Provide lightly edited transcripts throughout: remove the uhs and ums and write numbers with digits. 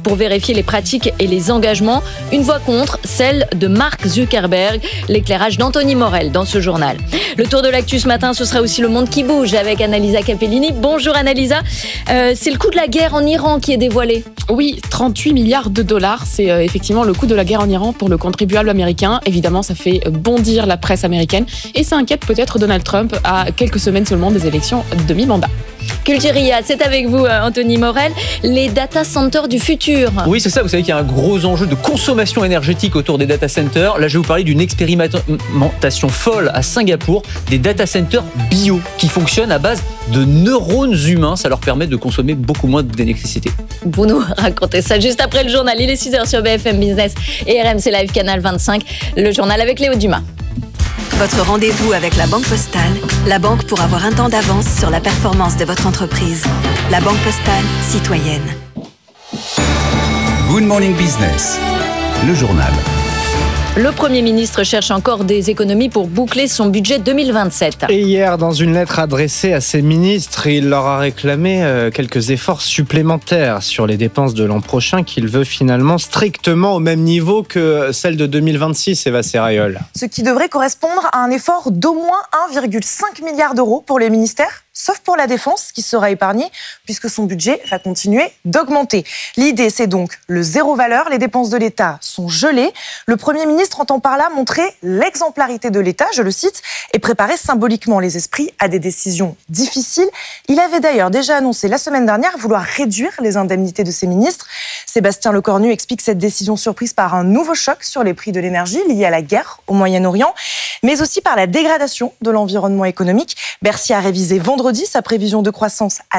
pour vérifier les pratiques et les engagements. Une voix contre, celle de Mark Zuckerberg. L'éclairage d'Anthony Morel dans ce journal. Le tour de l'actu ce matin, ce sera aussi le monde qui bouge avec Annalisa Capellini. Bonjour Annalisa. C'est le coût de la guerre en Iran qui est dévoilé. Oui, 38 milliards de dollars. C'est effectivement le coût de la guerre en Iran pour le contribuable américain. Évidemment, ça fait bondir la presse américaine et ça inquiète peut-être Donald Trump à quelques semaines seulement des élections de mi-mandat. Culturia, c'est avec vous Anthony Morel, les data centers du futur. Oui, c'est ça, vous savez qu'il y a un gros enjeu de consommation énergétique autour des data centers. Là, je vais vous parler d'une expérimentation folle à Singapour, des data centers bio qui fonctionnent à base de neurones humains. Ça leur permet de consommer beaucoup moins d'électricité. Vous nous racontez ça juste après le journal. Il est 6h sur BFM Business et RMC Live Canal 25. Le journal avec Léo Dumas. Votre rendez-vous avec la Banque Postale, la banque pour avoir un temps d'avance sur la performance de votre entreprise. La Banque Postale, citoyenne. Good Morning Business, le journal. Le Premier ministre cherche encore des économies pour boucler son budget 2027. Et hier, dans une lettre adressée à ses ministres, il leur a réclamé quelques efforts supplémentaires sur les dépenses de l'an prochain qu'il veut finalement strictement au même niveau que celle de 2026, Eva Serrayol. Ce qui devrait correspondre à un effort d'au moins 1,5 milliard d'euros pour les ministères, sauf pour la défense qui sera épargnée puisque son budget va continuer d'augmenter. L'idée, c'est donc le zéro valeur. Les dépenses de l'État sont gelées. Le Premier ministre entend par là montrer l'exemplarité de l'État, je le cite, et préparer symboliquement les esprits à des décisions difficiles. Il avait d'ailleurs déjà annoncé la semaine dernière vouloir réduire les indemnités de ses ministres. Sébastien Lecornu explique cette décision surprise par un nouveau choc sur les prix de l'énergie lié à la guerre au Moyen-Orient, mais aussi par la dégradation de l'environnement économique. Bercy a révisé vendredi sa prévision de croissance à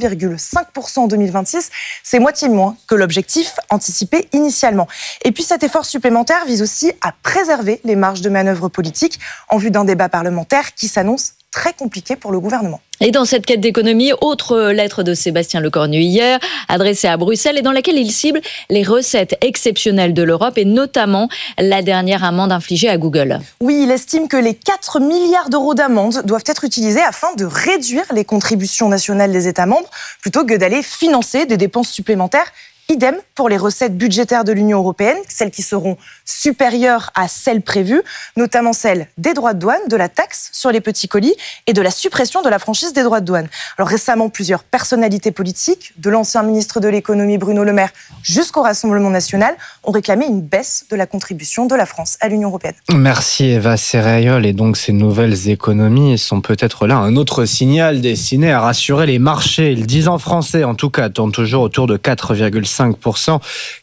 0,5% en 2026. C'est moitié moins que l'objectif anticipé initialement. Et puis cet effort supplémentaire vise aussi à préserver les marges de manœuvre politique en vue d'un débat parlementaire qui s'annonce très compliqué pour le gouvernement. Et dans cette quête d'économie, autre lettre de Sébastien Lecornu hier, adressée à Bruxelles et dans laquelle il cible les recettes exceptionnelles de l'Europe et notamment la dernière amende infligée à Google. Oui, il estime que les 4 milliards d'euros d'amende doivent être utilisés afin de réduire les contributions nationales des États membres plutôt que d'aller financer des dépenses supplémentaires. Idem pour les recettes budgétaires de l'Union européenne, celles qui seront supérieures à celles prévues, notamment celles des droits de douane, de la taxe sur les petits colis et de la suppression de la franchise des droits de douane. Alors récemment, plusieurs personnalités politiques, de l'ancien ministre de l'économie Bruno Le Maire jusqu'au Rassemblement national, ont réclamé une baisse de la contribution de la France à l'Union européenne. Merci Eva Serrayol. Et donc ces nouvelles économies sont peut-être là un autre signal destiné à rassurer les marchés. Le 10 ans français, en tout cas, tourne toujours autour de 4,5%,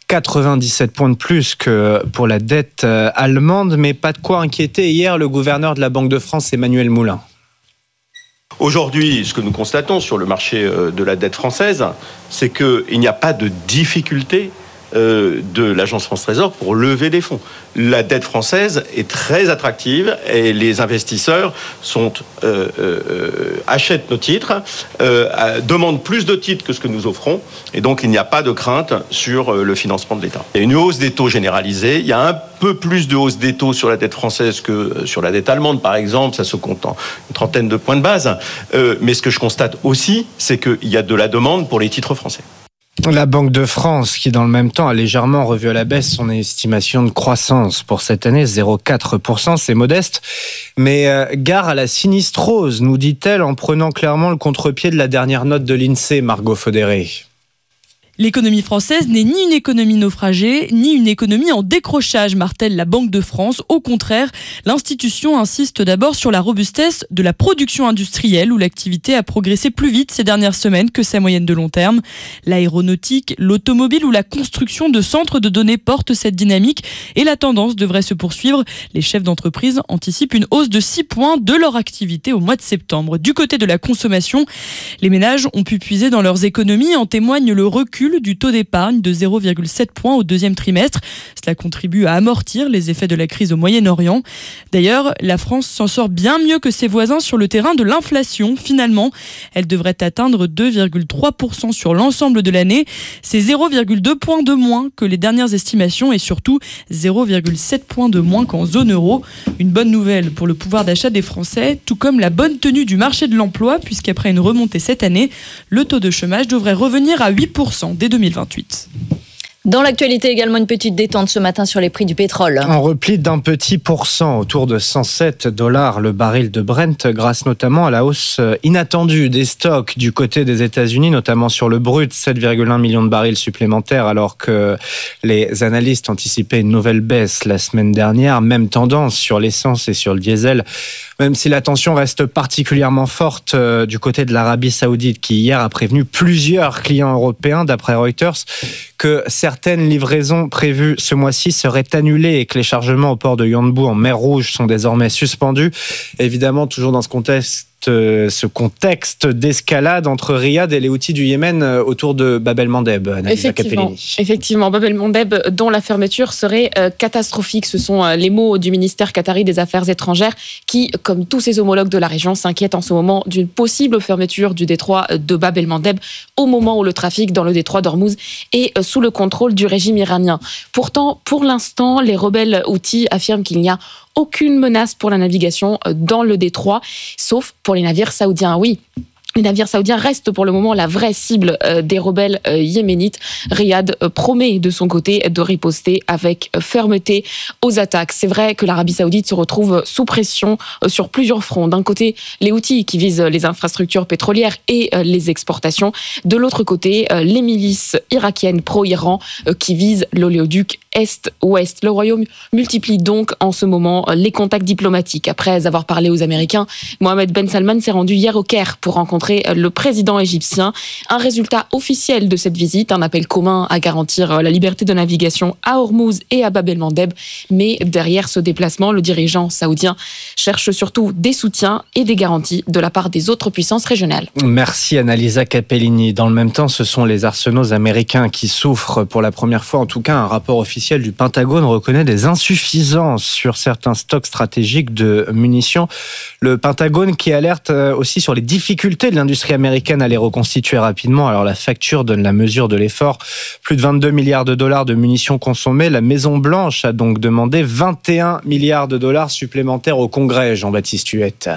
97 points de plus que pour la dette allemande, mais pas de quoi inquiéter hier le gouverneur de la Banque de France, Emmanuel Moulin. Aujourd'hui, ce que nous constatons sur le marché de la dette française, c'est qu'il n'y a pas de difficulté de l'Agence France Trésor pour lever des fonds. La dette française est très attractive et les investisseurs achètent nos titres, demandent plus de titres que ce que nous offrons et donc il n'y a pas de crainte sur le financement de l'État. Il y a une hausse des taux généralisée, il y a un peu plus de hausse des taux sur la dette française que sur la dette allemande par exemple, ça se compte en une trentaine de points de base, mais ce que je constate aussi, c'est qu'il y a de la demande pour les titres français. La Banque de France, qui dans le même temps a légèrement revu à la baisse son estimation de croissance pour cette année, 0,4%, c'est modeste. Mais gare à la sinistrose, nous dit-elle en prenant clairement le contre-pied de la dernière note de l'INSEE, Margot Faudéré. L'économie française n'est ni une économie naufragée, ni une économie en décrochage, martèle la Banque de France. Au contraire, l'institution insiste d'abord sur la robustesse de la production industrielle, où l'activité a progressé plus vite ces dernières semaines que sa moyenne de long terme. L'aéronautique, l'automobile ou la construction de centres de données portent cette dynamique et la tendance devrait se poursuivre. Les chefs d'entreprise anticipent une hausse de 6 points de leur activité au mois de septembre. Du côté de la consommation, les ménages ont pu puiser dans leurs économies, en témoigne le recul du taux d'épargne de 0,7 points au deuxième trimestre. Cela contribue à amortir les effets de la crise au Moyen-Orient. D'ailleurs, la France s'en sort bien mieux que ses voisins sur le terrain de l'inflation. Finalement, elle devrait atteindre 2,3% sur l'ensemble de l'année. C'est 0,2 points de moins que les dernières estimations et surtout 0,7 points de moins qu'en zone euro. Une bonne nouvelle pour le pouvoir d'achat des Français, tout comme la bonne tenue du marché de l'emploi, puisqu'après une remontée cette année, le taux de chômage devrait revenir à 8% dès 2028. Dans l'actualité également, une petite détente ce matin sur les prix du pétrole. En repli d'un petit pourcent, autour de $107 le baril de Brent, grâce notamment à la hausse inattendue des stocks du côté des États-Unis, notamment sur le brut, 7,1 millions de barils supplémentaires, alors que les analystes anticipaient une nouvelle baisse la semaine dernière. Même tendance sur l'essence et sur le diesel, même si la tension reste particulièrement forte du côté de l'Arabie Saoudite, qui hier a prévenu plusieurs clients européens, d'après Reuters, que certaines livraisons prévues ce mois-ci seraient annulées et que les chargements au port de Yanbu en mer Rouge sont désormais suspendus. Évidemment, toujours dans ce contexte d'escalade entre Riyad et les Houthis du Yémen autour de Bab el-Mandeb. Effectivement, Bab el-Mandeb, dont la fermeture serait catastrophique. Ce sont les mots du ministère qatari des Affaires étrangères qui, comme tous ses homologues de la région, s'inquiètent en ce moment d'une possible fermeture du détroit de Bab el-Mandeb au moment où le trafic dans le détroit d'Ormuz est sous le contrôle du régime iranien. Pourtant, pour l'instant, les rebelles Houthis affirment qu'il n'y a aucune menace pour la navigation dans le détroit, sauf pour les navires saoudiens. Oui, les navires saoudiens restent pour le moment la vraie cible des rebelles yéménites. Riyad promet de son côté de riposter avec fermeté aux attaques. C'est vrai que l'Arabie Saoudite se retrouve sous pression sur plusieurs fronts. D'un côté, les Houthis qui visent les infrastructures pétrolières et les exportations. De l'autre côté, les milices irakiennes pro-Iran qui visent l'oléoduc Est-Ouest. Le Royaume multiplie donc en ce moment les contacts diplomatiques. Après avoir parlé aux Américains, Mohamed Ben Salman s'est rendu hier au Caire pour rencontrer le président égyptien. Un résultat officiel de cette visite, un appel commun à garantir la liberté de navigation à Ormuz et à Bab el-Mandeb. Mais derrière ce déplacement, le dirigeant saoudien cherche surtout des soutiens et des garanties de la part des autres puissances régionales. Merci Annalisa Capellini. Dans le même temps, ce sont les arsenaux américains qui souffrent. Pour la première fois, en tout cas, un rapport officiel du Pentagone reconnaît des insuffisances sur certains stocks stratégiques de munitions. Le Pentagone qui alerte aussi sur les difficultés de l'industrie américaine à les reconstituer rapidement. Alors la facture donne la mesure de l'effort. Plus de 22 milliards de dollars de munitions consommées. La Maison-Blanche a donc demandé 21 milliards de dollars supplémentaires au Congrès. Jean-Baptiste Huette.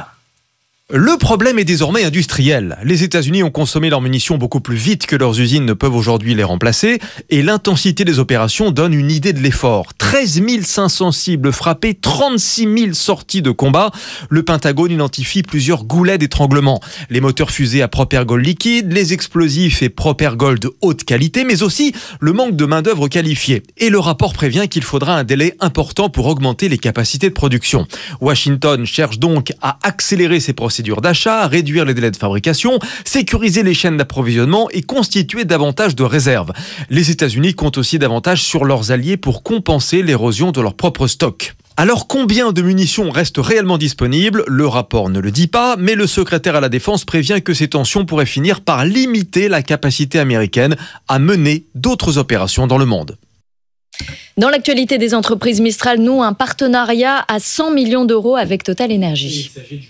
Le problème est désormais industriel. Les États-Unis ont consommé leurs munitions beaucoup plus vite que leurs usines ne peuvent aujourd'hui les remplacer et l'intensité des opérations donne une idée de l'effort. 13 500 cibles frappées, 36 000 sorties de combat. Le Pentagone identifie plusieurs goulets d'étranglement. Les moteurs fusées à propergol liquide, les explosifs et propergol de haute qualité, mais aussi le manque de main-d'œuvre qualifiée. Et le rapport prévient qu'il faudra un délai important pour augmenter les capacités de production. Washington cherche donc à accélérer ses procédures d'achat, réduire les délais de fabrication, sécuriser les chaînes d'approvisionnement et constituer davantage de réserves. Les États-Unis comptent aussi davantage sur leurs alliés pour compenser l'érosion de leurs propres stocks. Alors combien de munitions restent réellement disponibles ? Le rapport ne le dit pas, mais le secrétaire à la Défense prévient que ces tensions pourraient finir par limiter la capacité américaine à mener d'autres opérations dans le monde. Dans l'actualité des entreprises, Mistral noue un partenariat à 100 millions d'euros avec Total Energy.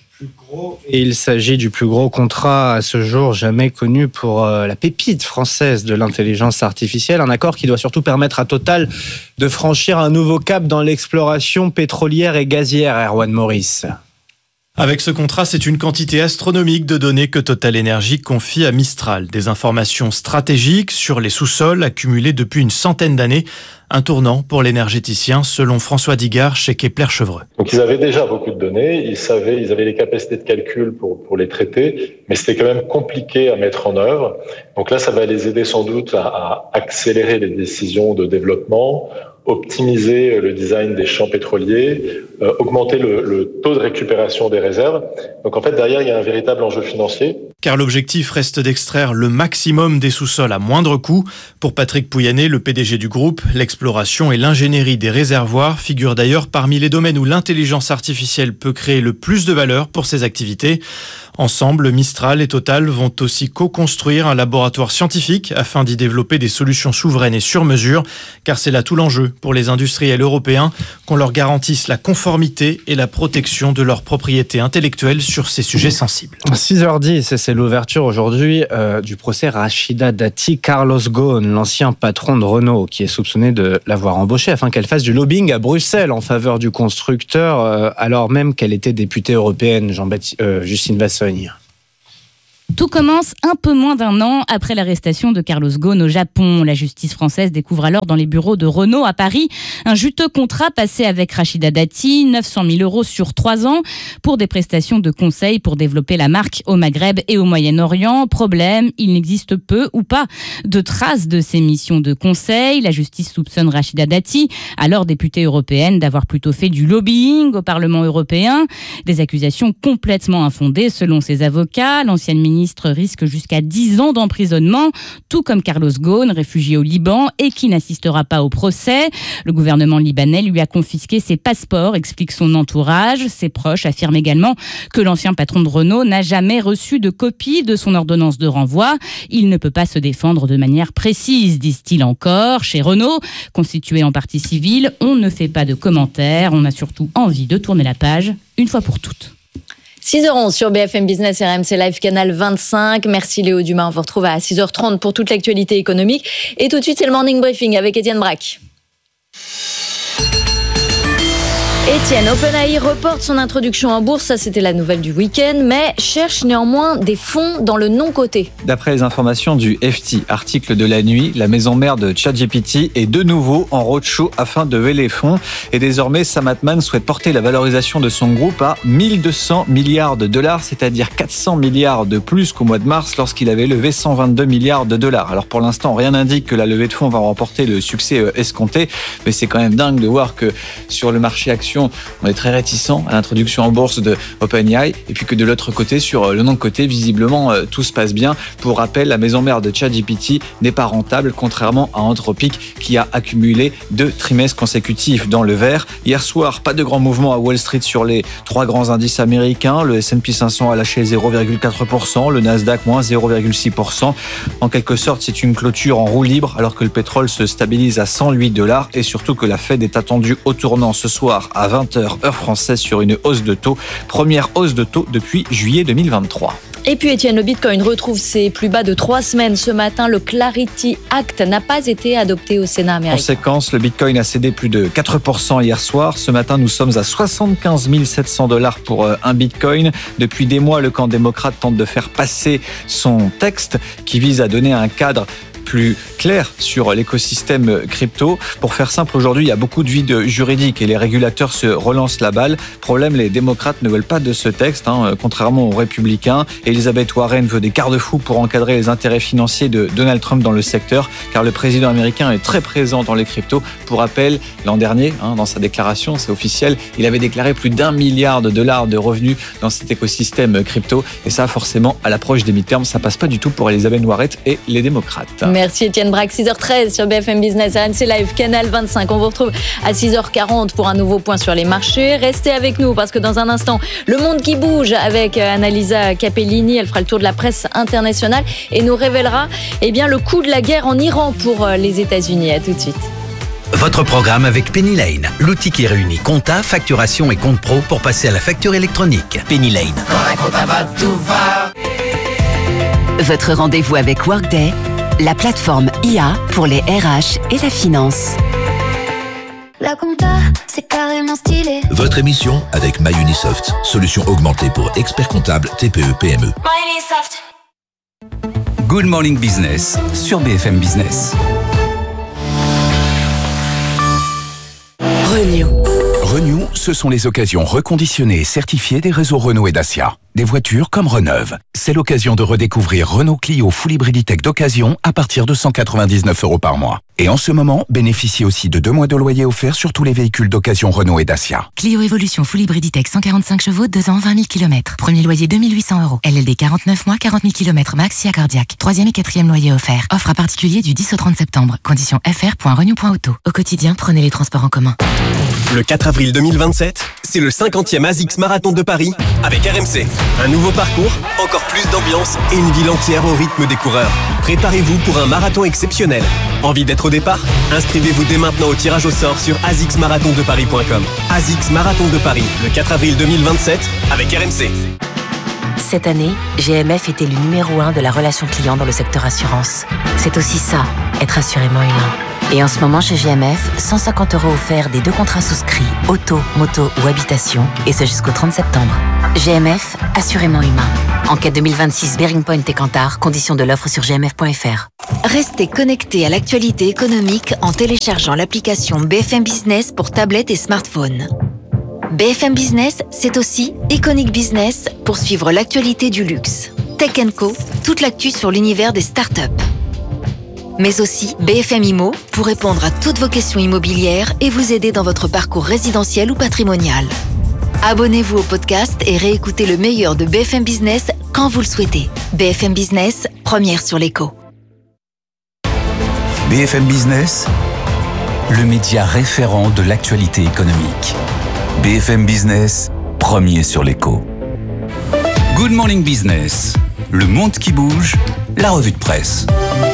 Il s'agit du plus gros contrat à ce jour jamais connu pour la pépite française de l'intelligence artificielle. Un accord qui doit surtout permettre à Total de franchir un nouveau cap dans l'exploration pétrolière et gazière. Erwan Maurice. Avec ce contrat, c'est une quantité astronomique de données que Total Energy confie à Mistral. Des informations stratégiques sur les sous-sols accumulées depuis une centaine d'années. Un tournant pour l'énergéticien, selon François Digard chez Kepler-Chevreux. Donc ils avaient déjà beaucoup de données, ils avaient les capacités de calcul pour les traiter, mais c'était quand même compliqué à mettre en œuvre. Donc là, ça va les aider sans doute à accélérer les décisions de développement, optimiser le design des champs pétroliers, augmenter le taux de récupération des réserves. Donc en fait, derrière, il y a un véritable enjeu financier. Car l'objectif reste d'extraire le maximum des sous-sols à moindre coût. Pour Patrick Pouyanné, le PDG du groupe, l'exploration et l'ingénierie des réservoirs figurent d'ailleurs parmi les domaines où l'intelligence artificielle peut créer le plus de valeur pour ses activités. Ensemble, Mistral et Total vont aussi co-construire un laboratoire scientifique afin d'y développer des solutions souveraines et sur mesure, car c'est là tout l'enjeu pour les industriels européens, qu'on leur garantisse la conformité et la protection de leur propriété intellectuelle sur ces sujets sensibles. 6h10, c'est l'ouverture aujourd'hui du procès Rachida Dati. Carlos Ghosn, l'ancien patron de Renault, qui est soupçonné de l'avoir embauché afin qu'elle fasse du lobbying à Bruxelles en faveur du constructeur, alors même qu'elle était députée européenne. Justine Vassogne. Tout commence un peu moins d'un an après l'arrestation de Carlos Ghosn au Japon. La justice française découvre alors dans les bureaux de Renault à Paris un juteux contrat passé avec Rachida Dati, 900 000 € sur 3 ans pour des prestations de conseil pour développer la marque au Maghreb et au Moyen-Orient. Problème, il n'existe peu ou pas de traces de ces missions de conseil. La justice soupçonne Rachida Dati, alors députée européenne, d'avoir plutôt fait du lobbying au Parlement européen. Des accusations complètement infondées selon ses avocats. L'ancienne ministre risque jusqu'à 10 ans d'emprisonnement, tout comme Carlos Ghosn, réfugié au Liban et qui n'assistera pas au procès. Le gouvernement libanais lui a confisqué ses passeports, explique son entourage. Ses proches affirment également que l'ancien patron de Renault n'a jamais reçu de copie de son ordonnance de renvoi. Il ne peut pas se défendre de manière précise, disent-ils encore. Chez Renault, constitué en partie civile, on ne fait pas de commentaires. On a surtout envie de tourner la page une fois pour toutes. 6h11 sur BFM Business et RMC Live Canal 25. Merci Léo Dumas. On vous retrouve à 6h30 pour toute l'actualité économique. Et tout de suite, c'est le Morning Briefing avec Étienne Braque. Étienne, OpenAI reporte son introduction en bourse, ça c'était la nouvelle du week-end, mais cherche néanmoins des fonds dans le non-coté. D'après les informations du FT, article de la nuit, la maison mère de ChatGPT est de nouveau en roadshow afin de lever les fonds. Et désormais, Sam Altman souhaite porter la valorisation de son groupe à 1200 milliards de dollars, c'est-à-dire 400 milliards de plus qu'au mois de mars lorsqu'il avait levé 122 milliards de dollars. Alors pour l'instant, rien n'indique que la levée de fonds va remporter le succès escompté, mais c'est quand même dingue de voir que sur le marché action, on est très réticent à l'introduction en bourse de OpenAI et puis que de l'autre côté, sur le non-coté, visiblement tout se passe bien. Pour rappel, la maison mère de ChatGPT n'est pas rentable, contrairement à Anthropic qui a accumulé 2 trimestres consécutifs dans le vert. Hier soir, pas de grand mouvement à Wall Street sur les 3 grands indices américains. Le S&P 500 a lâché 0,4%, le Nasdaq moins 0,6%. En quelque sorte, c'est une clôture en roue libre alors que le pétrole se stabilise à $108 et surtout que la Fed est attendue au tournant ce soir à 20h heure française sur une hausse de taux. Première hausse de taux depuis juillet 2023. Et puis Étienne, le Bitcoin retrouve ses plus bas de 3 semaines. Ce matin, le Clarity Act n'a pas été adopté au Sénat américain. Conséquence, le Bitcoin a cédé plus de 4% hier soir. Ce matin, nous sommes à 75 700 $ pour un Bitcoin. Depuis des mois, le camp démocrate tente de faire passer son texte qui vise à donner un cadre plus clair sur l'écosystème crypto. Pour faire simple, aujourd'hui, il y a beaucoup de vide juridique et les régulateurs se relancent la balle. Problème, les démocrates ne veulent pas de ce texte, contrairement aux républicains. Elizabeth Warren veut des garde-fous pour encadrer les intérêts financiers de Donald Trump dans le secteur, car le président américain est très présent dans les cryptos. Pour rappel, l'an dernier, dans sa déclaration, c'est officiel, il avait déclaré plus d'1 milliard de dollars de revenus dans cet écosystème crypto. Et ça, forcément, à l'approche des midterms, ça passe pas du tout pour Elizabeth Warren et les démocrates. Merci Étienne Braque, 6h13 sur BFM Business, RMC Live, Canal 25. On vous retrouve à 6h40 pour un nouveau point sur les marchés. Restez avec nous parce que dans un instant, le monde qui bouge avec Annalisa Capellini. Elle fera le tour de la presse internationale et nous révélera le coût de la guerre en Iran pour les États-Unis. À tout de suite. Votre programme avec Penny Lane, l'outil qui réunit compta, facturation et compte pro pour passer à la facture électronique. Penny Lane. Votre rendez-vous avec Workday, la plateforme IA pour les RH et la finance. La compta, c'est carrément stylé. Votre émission avec MyUnisoft, solution augmentée pour experts comptables TPE-PME. MyUnisoft. Good Morning Business sur BFM Business. Renew, ce sont les occasions reconditionnées et certifiées des réseaux Renault et Dacia. Des voitures comme Reneuve. C'est l'occasion de redécouvrir Renault Clio Full Hybrid Tech d'occasion à partir de 199 € par mois. Et en ce moment, bénéficiez aussi de 2 mois de loyer offert sur tous les véhicules d'occasion Renault et Dacia. Clio Evolution Full Hybrid Tech 145 chevaux, 2 ans, 20 000 km. Premier loyer 2 800 €. LLD 49 mois, 40 000 km max, SIA cardiaque. 3e et 4e loyer offert. Offre à particulier du 10 au 30 septembre. Conditions fr.renew.auto. Au quotidien, prenez les transports en commun. Le 4 avril 2027, c'est le 50e ASICS Marathon de Paris avec RMC. Un nouveau parcours, encore plus d'ambiance et une ville entière au rythme des coureurs. Préparez-vous pour un marathon exceptionnel. Envie d'être au départ? Inscrivez-vous dès maintenant au tirage au sort sur asicsmarathondeparis.com. ASICS Marathon de Paris, le 4 avril 2027 avec RMC. Cette année, GMF était le numéro 1 de la relation client dans le secteur assurance. C'est aussi ça, être assurément humain. Et en ce moment chez GMF, 150 € offerts des 2 contrats souscrits, auto, moto ou habitation, et ce jusqu'au 30 septembre. GMF, assurément humain. Enquête 2026 Bearing Point et Kantar. Conditions de l'offre sur gmf.fr. Restez connectés à l'actualité économique en téléchargeant l'application BFM Business pour tablette et smartphone. BFM Business, c'est aussi Iconic Business pour suivre l'actualité du luxe. Tech & Co, toute l'actu sur l'univers des startups. Mais aussi BFM Immo pour répondre à toutes vos questions immobilières et vous aider dans votre parcours résidentiel ou patrimonial. Abonnez-vous au podcast et réécoutez le meilleur de BFM Business quand vous le souhaitez. BFM Business, première sur l'écho. BFM Business, le média référent de l'actualité économique. BFM Business, premier sur l'écho. Good Morning Business, le monde qui bouge, la revue de presse.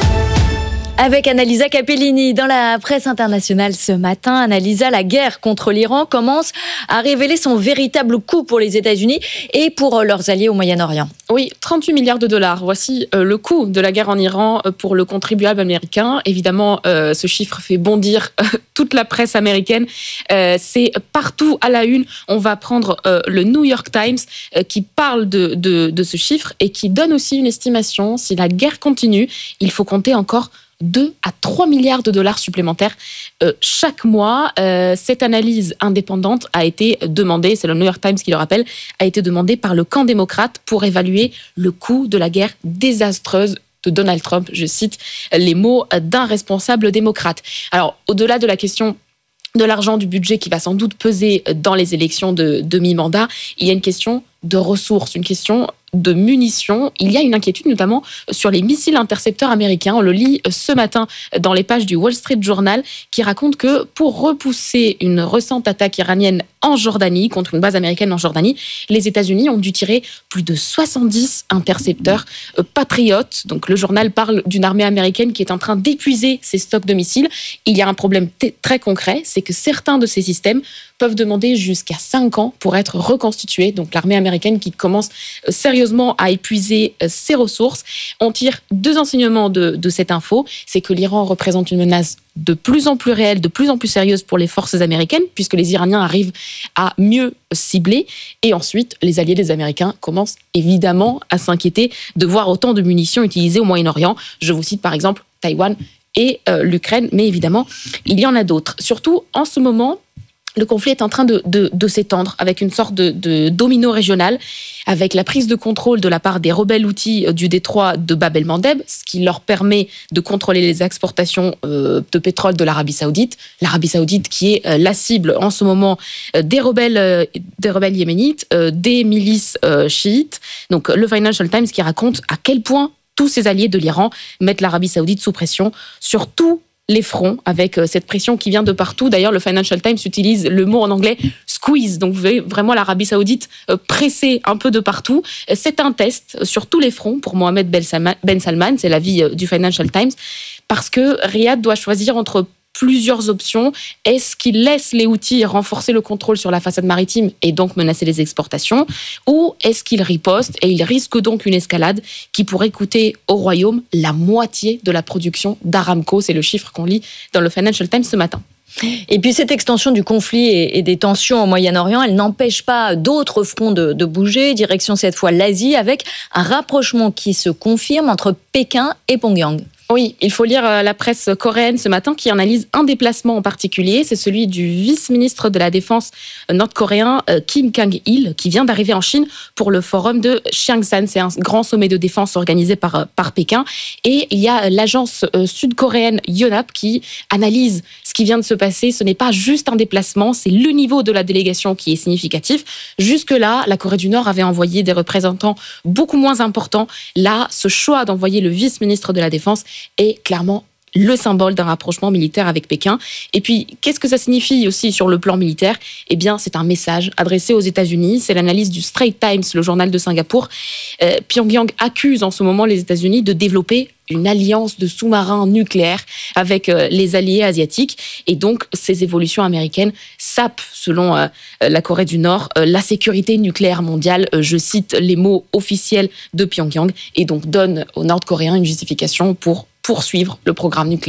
Avec Annalisa Capellini dans la presse internationale ce matin. Annalisa, la guerre contre l'Iran commence à révéler son véritable coût pour les États-Unis et pour leurs alliés au Moyen-Orient. Oui, 38 milliards de dollars. Voici le coût de la guerre en Iran pour le contribuable américain. Évidemment, ce chiffre fait bondir toute la presse américaine. C'est partout à la une. On va prendre le New York Times qui parle de ce chiffre et qui donne aussi une estimation. Si la guerre continue, il faut compter encore 2 à 3 milliards de dollars supplémentaires chaque mois. Cette analyse indépendante a été demandée, c'est le New York Times qui le rappelle, a été demandée par le camp démocrate pour évaluer le coût de la guerre désastreuse de Donald Trump. Je cite les mots d'un responsable démocrate. Alors, au-delà de la question de l'argent du budget qui va sans doute peser dans les élections de mi-mandat, il y a une question de ressources, une question de munitions. Il y a une inquiétude notamment sur les missiles intercepteurs américains. On le lit ce matin dans les pages du Wall Street Journal qui raconte que pour repousser une récente attaque iranienne en Jordanie, contre une base américaine en Jordanie, les États-Unis ont dû tirer plus de 70 intercepteurs Patriot. Donc le journal parle d'une armée américaine qui est en train d'épuiser ses stocks de missiles. Il y a un problème très concret, c'est que certains de ces systèmes peuvent demander jusqu'à 5 ans pour être reconstitués. Donc l'armée américaine qui commence sérieusement à épuiser ses ressources. On tire 2 enseignements de cette info. C'est que l'Iran représente une menace de plus en plus réelle, de plus en plus sérieuse pour les forces américaines, puisque les Iraniens arrivent à mieux cibler. Et ensuite, les alliés des Américains commencent évidemment à s'inquiéter de voir autant de munitions utilisées au Moyen-Orient. Je vous cite par exemple Taïwan et l'Ukraine, mais évidemment, il y en a d'autres. Surtout en ce moment, le conflit est en train de s'étendre avec une sorte de domino régional, avec la prise de contrôle de la part des rebelles houthis du détroit de Bab el-Mandeb, ce qui leur permet de contrôler les exportations de pétrole de l'Arabie Saoudite. L'Arabie Saoudite qui est la cible en ce moment des rebelles yéménites, des milices chiites. Donc le Financial Times qui raconte à quel point tous ces alliés de l'Iran mettent l'Arabie Saoudite sous pression, surtout les fronts, avec cette pression qui vient de partout. D'ailleurs, le Financial Times utilise le mot en anglais « squeeze ». Donc, vous voyez vraiment l'Arabie Saoudite pressée un peu de partout. C'est un test sur tous les fronts pour Mohamed Ben Salman, c'est l'avis du Financial Times, parce que Riyad doit choisir entre plusieurs options. Est-ce qu'il laisse les Houthis renforcer le contrôle sur la façade maritime et donc menacer les exportations, ou est-ce qu'il riposte et il risque donc une escalade qui pourrait coûter au Royaume la moitié de la production d'Aramco? C'est le chiffre qu'on lit dans le Financial Times ce matin. Et puis cette extension du conflit et des tensions au Moyen-Orient, elle n'empêche pas d'autres fronts de bouger, direction cette fois l'Asie, avec un rapprochement qui se confirme entre Pékin et Pyongyang. Oui, il faut lire la presse coréenne ce matin qui analyse un déplacement en particulier. C'est celui du vice-ministre de la Défense nord-coréen Kim Kang-il qui vient d'arriver en Chine pour le forum de Chiangsan. C'est un grand sommet de défense organisé par Pékin. Et il y a l'agence sud-coréenne Yonhap qui analyse ce qui vient de se passer. Ce n'est pas juste un déplacement, c'est le niveau de la délégation qui est significatif. Jusque-là, la Corée du Nord avait envoyé des représentants beaucoup moins importants. Là, ce choix d'envoyer le vice-ministre de la Défense est clairement le symbole d'un rapprochement militaire avec Pékin. Et puis, qu'est-ce que ça signifie aussi sur le plan militaire? Eh bien, c'est un message adressé aux États-Unis. C'est l'analyse du Straits Times, le journal de Singapour. Pyongyang accuse en ce moment les États-Unis de développer une alliance de sous-marins nucléaires avec les alliés asiatiques. Et donc, ces évolutions américaines sapent, selon la Corée du Nord, la sécurité nucléaire mondiale. Je cite les mots officiels de Pyongyang, et donc donne aux Nord-Coréens une justification pour poursuivre le programme nucléaire.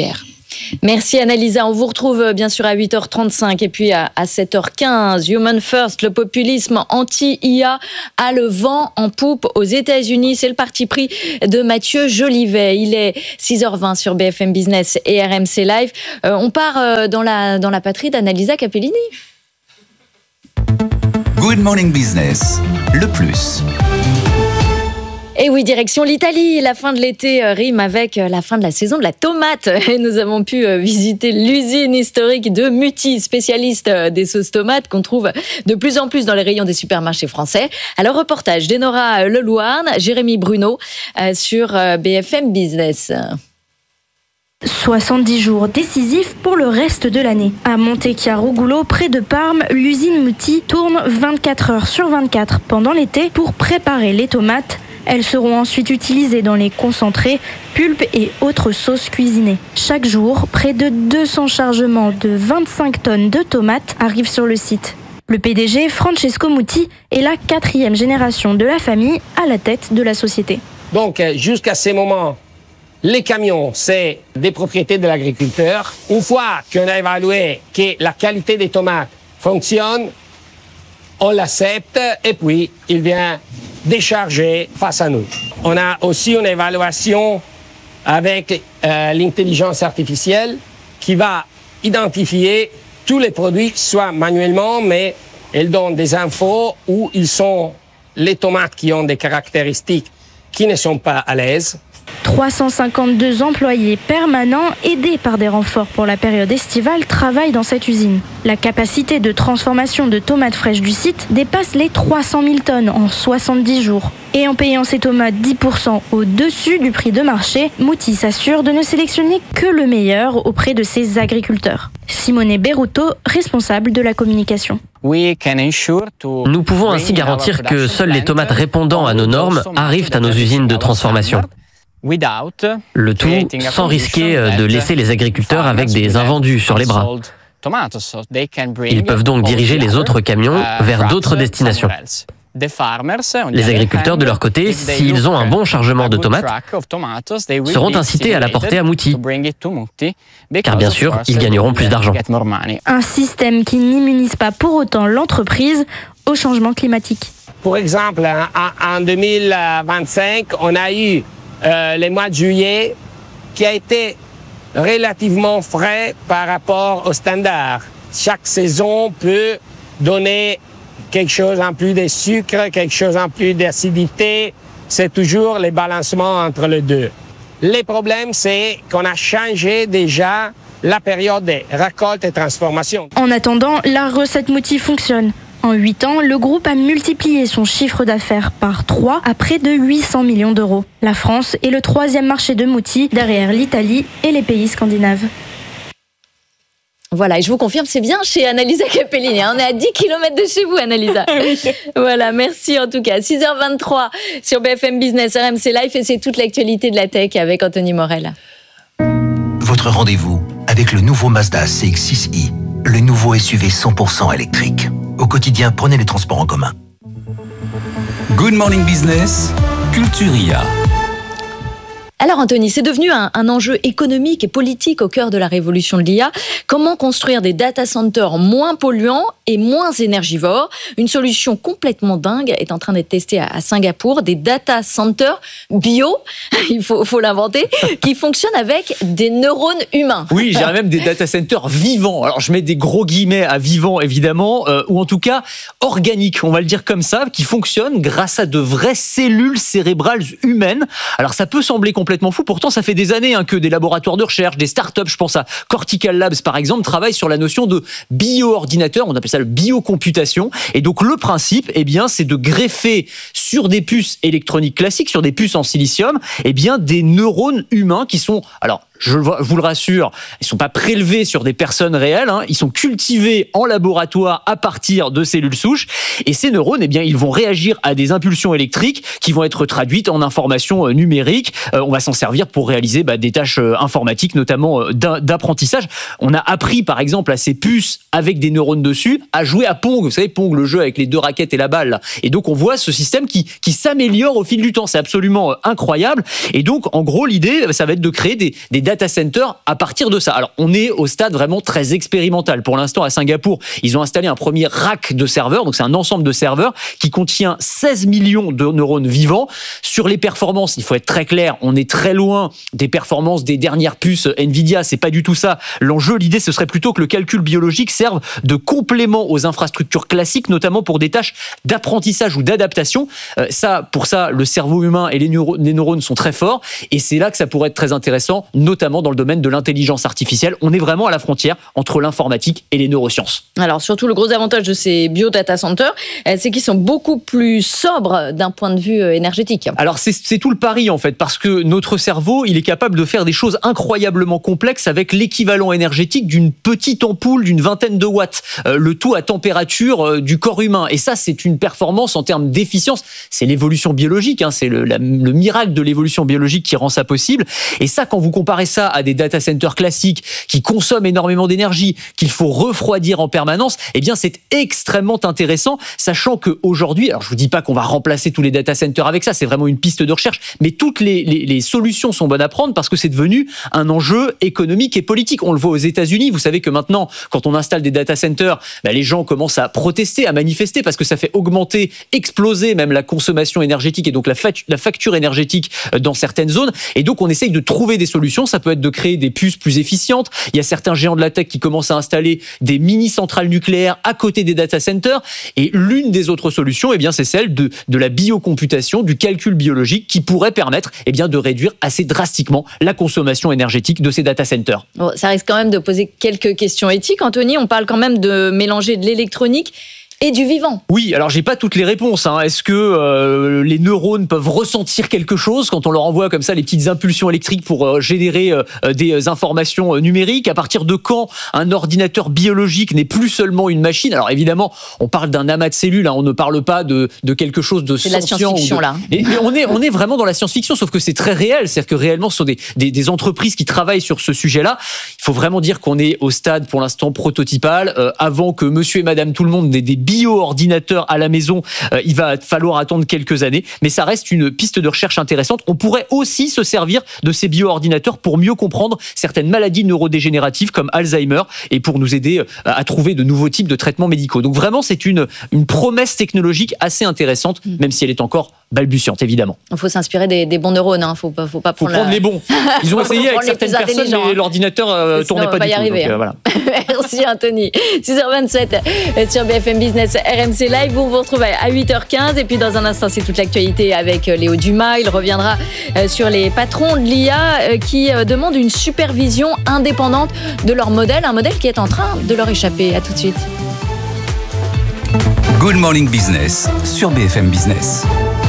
Merci Annalisa, on vous retrouve bien sûr à 8h35 et puis à 7h15. Human First, le populisme anti-IA a le vent en poupe aux États-Unis. C'est le parti pris de Mathieu Jolivet. Il est 6h20 sur BFM Business et RMC Live. On part dans la patrie d'Annalisa Capellini. Good Morning Business, le plus. Et oui, direction l'Italie. La fin de l'été rime avec la fin de la saison de la tomate. Et nous avons pu visiter l'usine historique de Muti, spécialiste des sauces tomates qu'on trouve de plus en plus dans les rayons des supermarchés français. Alors, reportage d'Enora Lelouarn, Jérémy Bruno sur BFM Business. 70 jours décisifs pour le reste de l'année. À Montechiarogulo, près de Parme, l'usine Muti tourne 24 heures sur 24 pendant l'été pour préparer les tomates. Elles seront ensuite utilisées dans les concentrés, pulpes et autres sauces cuisinées. Chaque jour, près de 200 chargements de 25 tonnes de tomates arrivent sur le site. Le PDG, Francesco Muti, est la 4e génération de la famille à la tête de la société. Donc, jusqu'à ce moment, les camions, c'est des propriétés de l'agriculteur. Une fois qu'on a évalué que la qualité des tomates fonctionne, on l'accepte et puis il vient décharger face à nous. On a aussi une évaluation avec l'intelligence artificielle qui va identifier tous les produits, soit manuellement, mais elle donne des infos où ils sont les tomates qui ont des caractéristiques qui ne sont pas à l'aise. 352 employés permanents aidés par des renforts pour la période estivale travaillent dans cette usine. La capacité de transformation de tomates fraîches du site dépasse les 300 000 tonnes en 70 jours. Et en payant ces tomates 10% au-dessus du prix de marché, Muti s'assure de ne sélectionner que le meilleur auprès de ses agriculteurs. Simone Berruto, responsable de la communication. Nous pouvons ainsi garantir que seules les tomates répondant à nos normes arrivent à nos usines de transformation. Le tout sans risquer de laisser les agriculteurs avec des invendus sur les bras. Ils peuvent donc diriger les autres camions vers d'autres destinations. Les agriculteurs, de leur côté, s'ils ont un bon chargement de tomates, seront incités à l'apporter à Muti, car bien sûr, ils gagneront plus d'argent. Un système qui n'immunise pas pour autant l'entreprise au changement climatique. Pour exemple, en 2025, on a eu le mois de juillet qui a été relativement frais par rapport aux standards. Chaque saison peut donner quelque chose en plus de sucre, quelque chose en plus d'acidité. C'est toujours le balancement entre les deux. Le problème, c'est qu'on a changé déjà la période de récolte et transformation. En attendant, la recette Muti fonctionne. En 8 ans, le groupe a multiplié son chiffre d'affaires par 3 à près de 800 millions d'euros. La France est le 3e marché de Muti, derrière l'Italie et les pays scandinaves. Voilà, et je vous confirme, c'est bien chez Annalisa Capellini. On est à 10 km de chez vous, Annalisa. Voilà, merci en tout cas. 6h23 sur BFM Business, RMC Live, et c'est toute l'actualité de la tech avec Anthony Morel. Votre rendez-vous avec le nouveau Mazda CX-6i, le nouveau SUV 100% électrique. Au quotidien, prenez les transports en commun. Good Morning Business, Culturia. Alors Anthony, c'est devenu un enjeu économique et politique au cœur de la révolution de l'IA. Comment construire des data centers moins polluants et moins énergivores? Une solution complètement dingue est en train d'être testée à Singapour. Des data centers bio, il faut l'inventer, qui fonctionnent avec des neurones humains. Oui, j'ai même des data centers vivants. Alors je mets des gros guillemets à vivants évidemment, ou en tout cas organiques, on va le dire comme ça, qui fonctionnent grâce à de vraies cellules cérébrales humaines. Alors ça peut sembler complètement fou, pourtant ça fait des années que des laboratoires de recherche, des startups, je pense à Cortical Labs par exemple, travaillent sur la notion de bio-ordinateur, on appelle ça le biocomputation. Et donc le principe, eh bien, c'est de greffer sur des puces électroniques classiques, sur des puces en silicium, eh bien, des neurones humains qui sont, alors je vous le rassure, ils ne sont pas prélevés sur des personnes réelles, ils sont cultivés en laboratoire à partir de cellules souches. Et ces neurones, eh bien, ils vont réagir à des impulsions électriques qui vont être traduites en informations numériques. On va s'en servir pour réaliser des tâches informatiques, notamment d'apprentissage. On a appris, par exemple, à ces puces avec des neurones dessus à jouer à Pong. Vous savez, Pong, le jeu avec les 2 raquettes et la balle. Et donc, on voit ce système qui s'améliore au fil du temps. C'est absolument incroyable. Et donc, en gros, l'idée, ça va être de créer des data centers à partir de ça. Alors, on est au stade vraiment très expérimental. Pour l'instant, à Singapour, ils ont installé un premier rack de serveurs. Donc, c'est un ensemble de serveurs qui contient 16 millions de neurones vivants. Sur les performances, il faut être très clair, on est très loin des performances des dernières puces Nvidia. C'est pas du tout ça l'enjeu. L'idée, ce serait plutôt que le calcul biologique serve de complément aux infrastructures classiques, notamment pour des tâches d'apprentissage ou d'adaptation. Pour ça, le cerveau humain et les neurones sont très forts. Et c'est là que ça pourrait être très intéressant, notamment dans le domaine de l'intelligence artificielle. On est vraiment à la frontière entre l'informatique et les neurosciences. Alors, surtout, le gros avantage de ces bio-data centers, c'est qu'ils sont beaucoup plus sobres d'un point de vue énergétique. Alors, c'est tout le pari, en fait, parce que notre cerveau, il est capable de faire des choses incroyablement complexes avec l'équivalent énergétique d'une petite ampoule d'une vingtaine de watts. Le tout à température du corps humain. Et ça, c'est une performance en termes d'efficience. C'est l'évolution biologique, c'est le miracle de l'évolution biologique qui rend ça possible. Et ça, quand vous comparez ça à des data centers classiques qui consomment énormément d'énergie, qu'il faut refroidir en permanence, eh bien, c'est extrêmement intéressant, sachant qu'aujourd'hui, alors je vous dis pas qu'on va remplacer tous les data centers avec ça, c'est vraiment une piste de recherche, mais toutes les solutions sont bonnes à prendre parce que c'est devenu un enjeu économique et politique. On le voit aux États-Unis. Vous savez que maintenant, quand on installe des data centers, les gens commencent à protester, à manifester parce que ça fait exploser même la consommation énergétique et donc la facture énergétique dans certaines zones. Et donc, on essaye de trouver des solutions. Ça peut être de créer des puces plus efficientes. Il y a certains géants de la tech qui commencent à installer des mini-centrales nucléaires à côté des data centers. Et l'une des autres solutions, c'est celle de la biocomputation, du calcul biologique qui pourrait permettre de réduire assez drastiquement la consommation énergétique de ces data centers. Bon, ça risque quand même de poser quelques questions éthiques. Anthony, on parle quand même de mélanger de l'électronique et du vivant. Oui, alors j'ai pas toutes les réponses. Est-ce que les neurones peuvent ressentir quelque chose quand on leur envoie comme ça les petites impulsions électriques pour générer des informations numériques? À partir de quand un ordinateur biologique n'est plus seulement une machine? Alors évidemment, on parle d'un amas de cellules, on ne parle pas de quelque chose de sentient. C'est la science-fiction là. Et on est vraiment dans la science-fiction, sauf que c'est très réel. C'est-à-dire que réellement, ce sont des entreprises qui travaillent sur ce sujet-là. Il faut vraiment dire qu'on est au stade, pour l'instant, prototypal. Avant que monsieur et madame tout le monde n'aient des bio-ordinateurs à la maison, il va falloir attendre quelques années, mais ça reste une piste de recherche intéressante. On pourrait aussi se servir de ces bio-ordinateurs pour mieux comprendre certaines maladies neurodégénératives comme Alzheimer et pour nous aider à trouver de nouveaux types de traitements médicaux. Donc vraiment, c'est une promesse technologique assez intéressante, même si elle est encore balbutiante, évidemment. Il faut s'inspirer des bons neurones, faut pas prendre les bons. Ils ont essayé avec certaines personnes, mais l'ordinateur tournait pas du tout. Arriver, donc, voilà. Merci Anthony. 6h27 sur BFM Business RMC Live. Vous retrouvez à 8h15 et puis dans un instant, c'est toute l'actualité avec Léo Dumas. Il reviendra sur les patrons de l'IA qui demandent une supervision indépendante de leur modèle, un modèle qui est en train de leur échapper. À tout de suite. Good Morning Business sur BFM Business.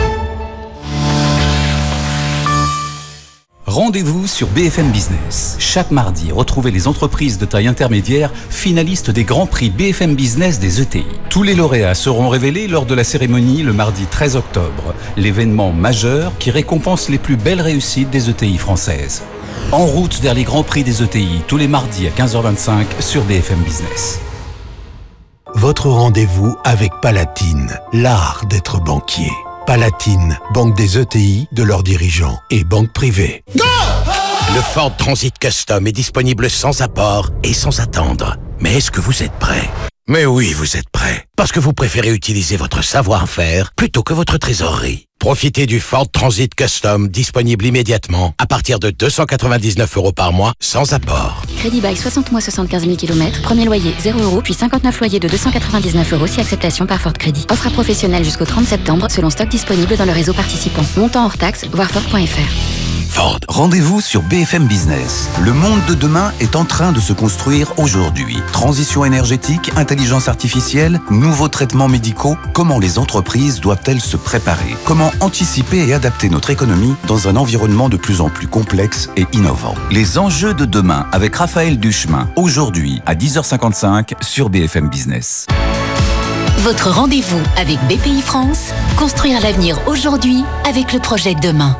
Rendez-vous sur BFM Business. Chaque mardi, retrouvez les entreprises de taille intermédiaire finalistes des grands prix BFM Business des ETI. Tous les lauréats seront révélés lors de la cérémonie le mardi 13 octobre, l'événement majeur qui récompense les plus belles réussites des ETI françaises. En route vers les grands prix des ETI, tous les mardis à 15h25 sur BFM Business. Votre rendez-vous avec Palatine, l'art d'être banquier. Palatine, banque des ETI, de leurs dirigeants et banque privée. Go! Le Ford Transit Custom est disponible sans apport et sans attendre. Mais est-ce que vous êtes prêt? Mais oui, vous êtes prêt. Parce que vous préférez utiliser votre savoir-faire plutôt que votre trésorerie. Profitez du Ford Transit Custom disponible immédiatement à partir de 299 € par mois sans apport. Crédit bail 60 mois 75 000 km, premier loyer 0 € puis 59 loyers de 299 € si acceptation par Ford Crédit. Offre à professionnels jusqu'au 30 septembre selon stock disponible dans le réseau participant. Montant hors taxe, voir Ford.fr. Ford. Rendez-vous sur BFM Business. Le monde de demain est en train de se construire aujourd'hui. Transition énergétique, intelligence artificielle, nouveaux traitements médicaux. Comment les entreprises doivent-elles se préparer? Comment anticiper et adapter notre économie dans un environnement de plus en plus complexe et innovant? Les enjeux de demain avec Raphaël Duchemin. Aujourd'hui à 10h55 sur BFM Business. Votre rendez-vous avec BPI France. Construire l'avenir aujourd'hui avec le projet demain.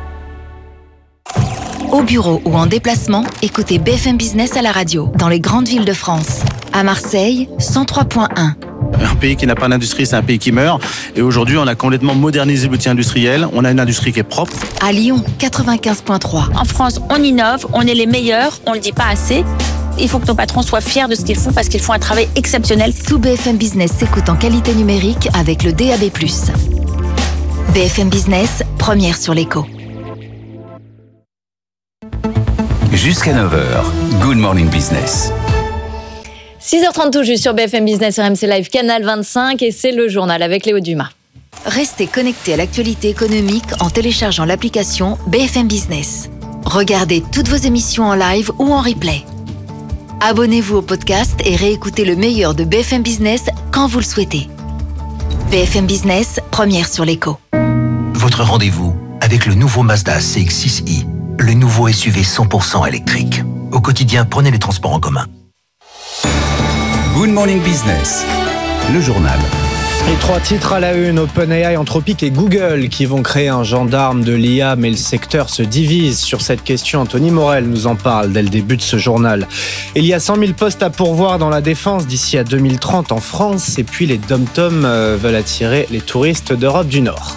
Au bureau ou en déplacement, écoutez BFM Business à la radio, dans les grandes villes de France. À Marseille, 103.1. Un pays qui n'a pas d'industrie, c'est un pays qui meurt. Et aujourd'hui, on a complètement modernisé l'outil industriel. On a une industrie qui est propre. À Lyon, 95.3. En France, on innove, on est les meilleurs, on le dit pas assez. Il faut que nos patrons soient fiers de ce qu'ils font parce qu'ils font un travail exceptionnel. Tout BFM Business s'écoute en qualité numérique avec le DAB+. BFM Business, première sur l'écho. Jusqu'à 9h, Good Morning Business. 6h30 tout juste sur BFM Business, RMC Live, Canal 25, et c'est le journal avec Léo Dumas. Restez connectés à l'actualité économique en téléchargeant l'application BFM Business. Regardez toutes vos émissions en live ou en replay. Abonnez-vous au podcast et réécoutez le meilleur de BFM Business quand vous le souhaitez. BFM Business, première sur l'écho. Votre rendez-vous avec le nouveau Mazda CX-6i, le nouveau SUV 100% électrique. Au quotidien, prenez les transports en commun. Good Morning Business, le journal. Et 3 titres à la une, OpenAI, Anthropic et Google qui vont créer un gendarme de l'IA, mais le secteur se divise sur cette question. Anthony Morel nous en parle dès le début de ce journal. Il y a 100 000 postes à pourvoir dans la défense d'ici à 2030 en France, et puis les dom-toms veulent attirer les touristes d'Europe du Nord.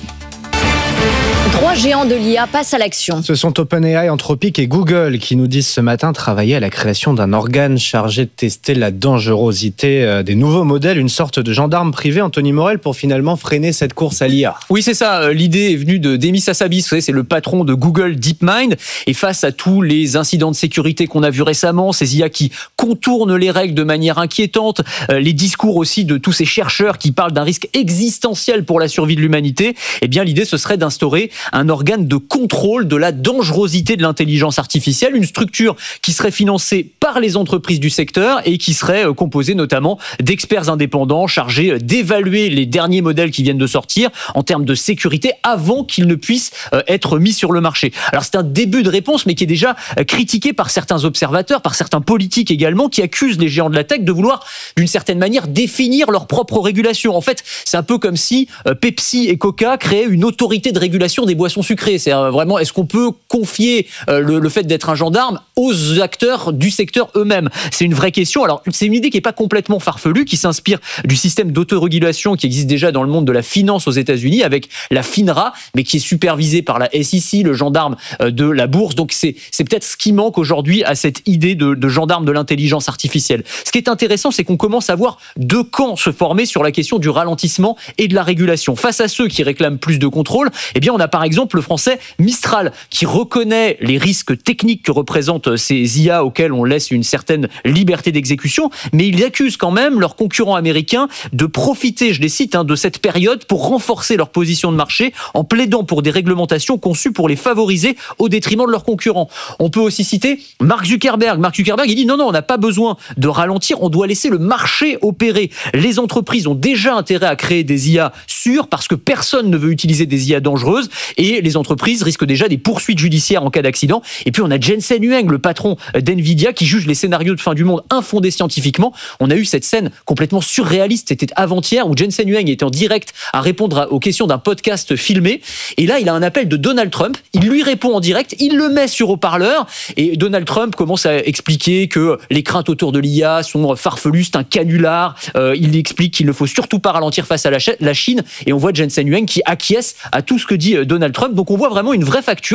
3 géants de l'IA passent à l'action. Ce sont OpenAI, Anthropic et Google qui nous disent ce matin travailler à la création d'un organe chargé de tester la dangerosité des nouveaux modèles, une sorte de gendarme privé, Anthony Morel, pour finalement freiner cette course à l'IA. Oui, c'est ça. L'idée est venue de Demis Hassabis, vous savez, c'est le patron de Google DeepMind. Et face à tous les incidents de sécurité qu'on a vus récemment, ces IA qui contournent les règles de manière inquiétante, les discours aussi de tous ces chercheurs qui parlent d'un risque existentiel pour la survie de l'humanité, eh bien l'idée ce serait d'instaurer un organe de contrôle de la dangerosité de l'intelligence artificielle, une structure qui serait financée par les entreprises du secteur et qui serait composée notamment d'experts indépendants chargés d'évaluer les derniers modèles qui viennent de sortir en termes de sécurité avant qu'ils ne puissent être mis sur le marché. Alors c'est un début de réponse, mais qui est déjà critiqué par certains observateurs, par certains politiques également, qui accusent les géants de la tech de vouloir d'une certaine manière définir leur propre régulation. En fait, c'est un peu comme si Pepsi et Coca créaient une autorité de régulation des boissons sucrées. C'est vraiment, est-ce qu'on peut confier le fait d'être un gendarme aux acteurs du secteur eux-mêmes? C'est une vraie question. Alors, c'est une idée qui n'est pas complètement farfelue, qui s'inspire du système d'autorégulation qui existe déjà dans le monde de la finance aux États-Unis avec la FINRA, mais qui est supervisée par la SEC, le gendarme de la bourse. Donc, c'est peut-être ce qui manque aujourd'hui à cette idée de gendarme de l'intelligence artificielle. Ce qui est intéressant, c'est qu'on commence à voir deux camps se former sur la question du ralentissement et de la régulation. Face à ceux qui réclament plus de contrôle, eh bien, on a par exemple le français Mistral qui reconnaît les risques techniques que représentent ces IA auxquels on laisse une certaine liberté d'exécution, mais ils accusent quand même leurs concurrents américains de profiter, je les cite, de cette période pour renforcer leur position de marché en plaidant pour des réglementations conçues pour les favoriser au détriment de leurs concurrents. On peut aussi citer Mark Zuckerberg. Mark Zuckerberg, il dit non, on n'a pas besoin de ralentir, on doit laisser le marché opérer. Les entreprises ont déjà intérêt à créer des IA sûres parce que personne ne veut utiliser des IA dangereuses et les entreprises risquent déjà des poursuites judiciaires en cas d'accident. Et puis on a Jensen Huang, le patron d'NVIDIA, qui juge les scénarios de fin du monde infondés scientifiquement. On a eu cette scène complètement surréaliste, c'était avant-hier, où Jensen Huang était en direct à répondre aux questions d'un podcast filmé. Et là, il a un appel de Donald Trump. Il lui répond en direct, il le met sur haut-parleur. Et Donald Trump commence à expliquer que les craintes autour de l'IA sont farfelues, c'est un canular. Il explique qu'il ne faut surtout pas ralentir face à la Chine. Et on voit Jensen Huang qui acquiesce à tout ce que dit Donald Trump. Donc on voit vraiment une vraie fracture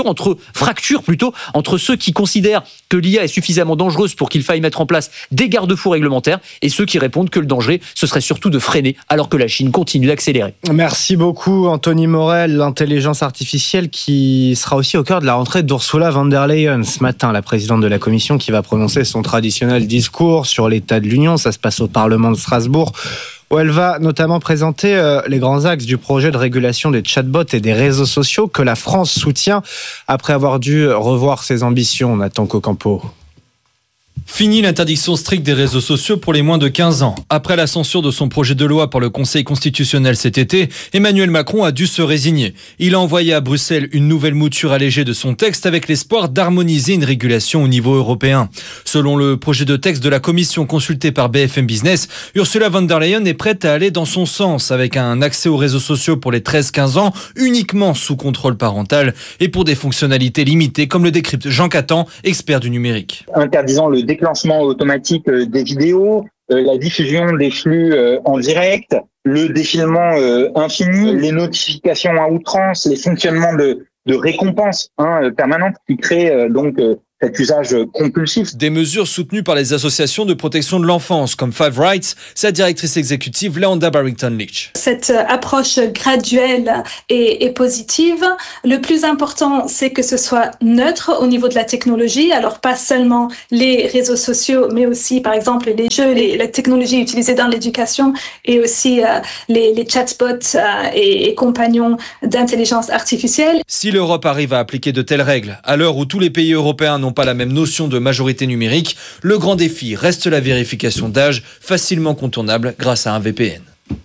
entre ceux qui considèrent que l'IA est suffisamment dangereuse pour qu'il faille mettre en place des garde-fous réglementaires et ceux qui répondent que le danger, ce serait surtout de freiner alors que la Chine continue d'accélérer. Merci beaucoup Anthony Morel. L'intelligence artificielle qui sera aussi au cœur de la rentrée d'Ursula von der Leyen ce matin, la présidente de la Commission qui va prononcer son traditionnel discours sur l'état de l'Union. Ça se passe au Parlement de Strasbourg, où elle va notamment présenter les grands axes du projet de régulation des chatbots et des réseaux sociaux que la France soutient après avoir dû revoir ses ambitions. Nathan Cocampo. Fini l'interdiction stricte des réseaux sociaux pour les moins de 15 ans. Après la censure de son projet de loi par le Conseil constitutionnel cet été, Emmanuel Macron a dû se résigner. Il a envoyé à Bruxelles une nouvelle mouture allégée de son texte avec l'espoir d'harmoniser une régulation au niveau européen. Selon le projet de texte de la commission consultée par BFM Business, Ursula von der Leyen est prête à aller dans son sens avec un accès aux réseaux sociaux pour les 13-15 ans uniquement sous contrôle parental et pour des fonctionnalités limitées comme le décrypte Jean Catan, expert du numérique. Interdisant le déclenchement automatique des vidéos, la diffusion des flux en direct, le défilement infini, les notifications à outrance, les fonctionnements de récompenses permanentes qui créent donc cet usage compulsif. Des mesures soutenues par les associations de protection de l'enfance, comme Five Rights, sa directrice exécutive, Leanda Barrington-Leach. Cette approche graduelle est positive. Le plus important, c'est que ce soit neutre au niveau de la technologie. Alors, pas seulement les réseaux sociaux, mais aussi, par exemple, les jeux, la technologie utilisée dans l'éducation et aussi les chatbots et compagnons d'intelligence artificielle. Si l'Europe arrive à appliquer de telles règles, à l'heure où tous les pays européens n'ont pas la même notion de majorité numérique, le grand défi reste la vérification d'âge, facilement contournable grâce à un VPN.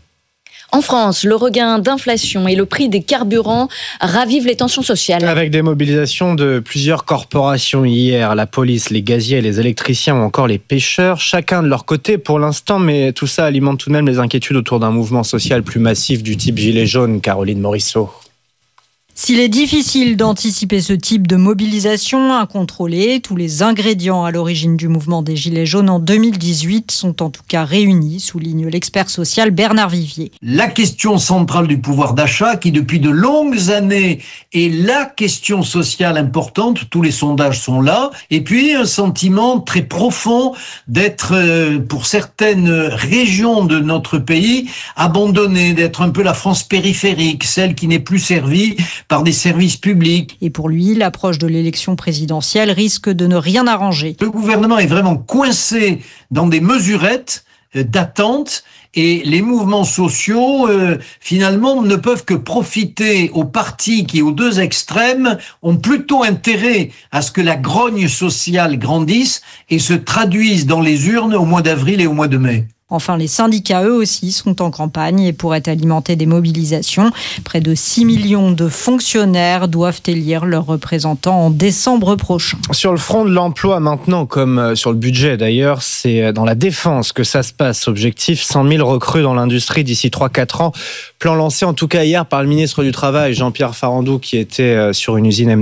En France, le regain d'inflation et le prix des carburants ravivent les tensions sociales. Avec des mobilisations de plusieurs corporations hier, la police, les gaziers, les électriciens ou encore les pêcheurs, chacun de leur côté pour l'instant, mais tout ça alimente tout de même les inquiétudes autour d'un mouvement social plus massif du type Gilets jaunes. Caroline Morisseau. S'il est difficile d'anticiper ce type de mobilisation incontrôlée, tous les ingrédients à l'origine du mouvement des Gilets jaunes en 2018 sont en tout cas réunis, souligne l'expert social Bernard Vivier. La question centrale du pouvoir d'achat, qui depuis de longues années est la question sociale importante, tous les sondages sont là, et puis un sentiment très profond d'être, pour certaines régions de notre pays, abandonné, d'être un peu la France périphérique, celle qui n'est plus servie par des services publics. Et pour lui, l'approche de l'élection présidentielle risque de ne rien arranger. Le gouvernement est vraiment coincé dans des mesurettes d'attente et les mouvements sociaux, finalement, ne peuvent que profiter aux partis qui, aux deux extrêmes, ont plutôt intérêt à ce que la grogne sociale grandisse et se traduise dans les urnes au mois d'avril et au mois de mai. Enfin, les syndicats, eux aussi, sont en campagne et pourraient alimenter des mobilisations. Près de 6 millions de fonctionnaires doivent élire leurs représentants en décembre prochain. Sur le front de l'emploi maintenant, comme sur le budget d'ailleurs, c'est dans la défense que ça se passe. Objectif, 100 000 recrues dans l'industrie d'ici 3-4 ans. Plan lancé en tout cas hier par le ministre du Travail, Jean-Pierre Farandou, qui était sur une usine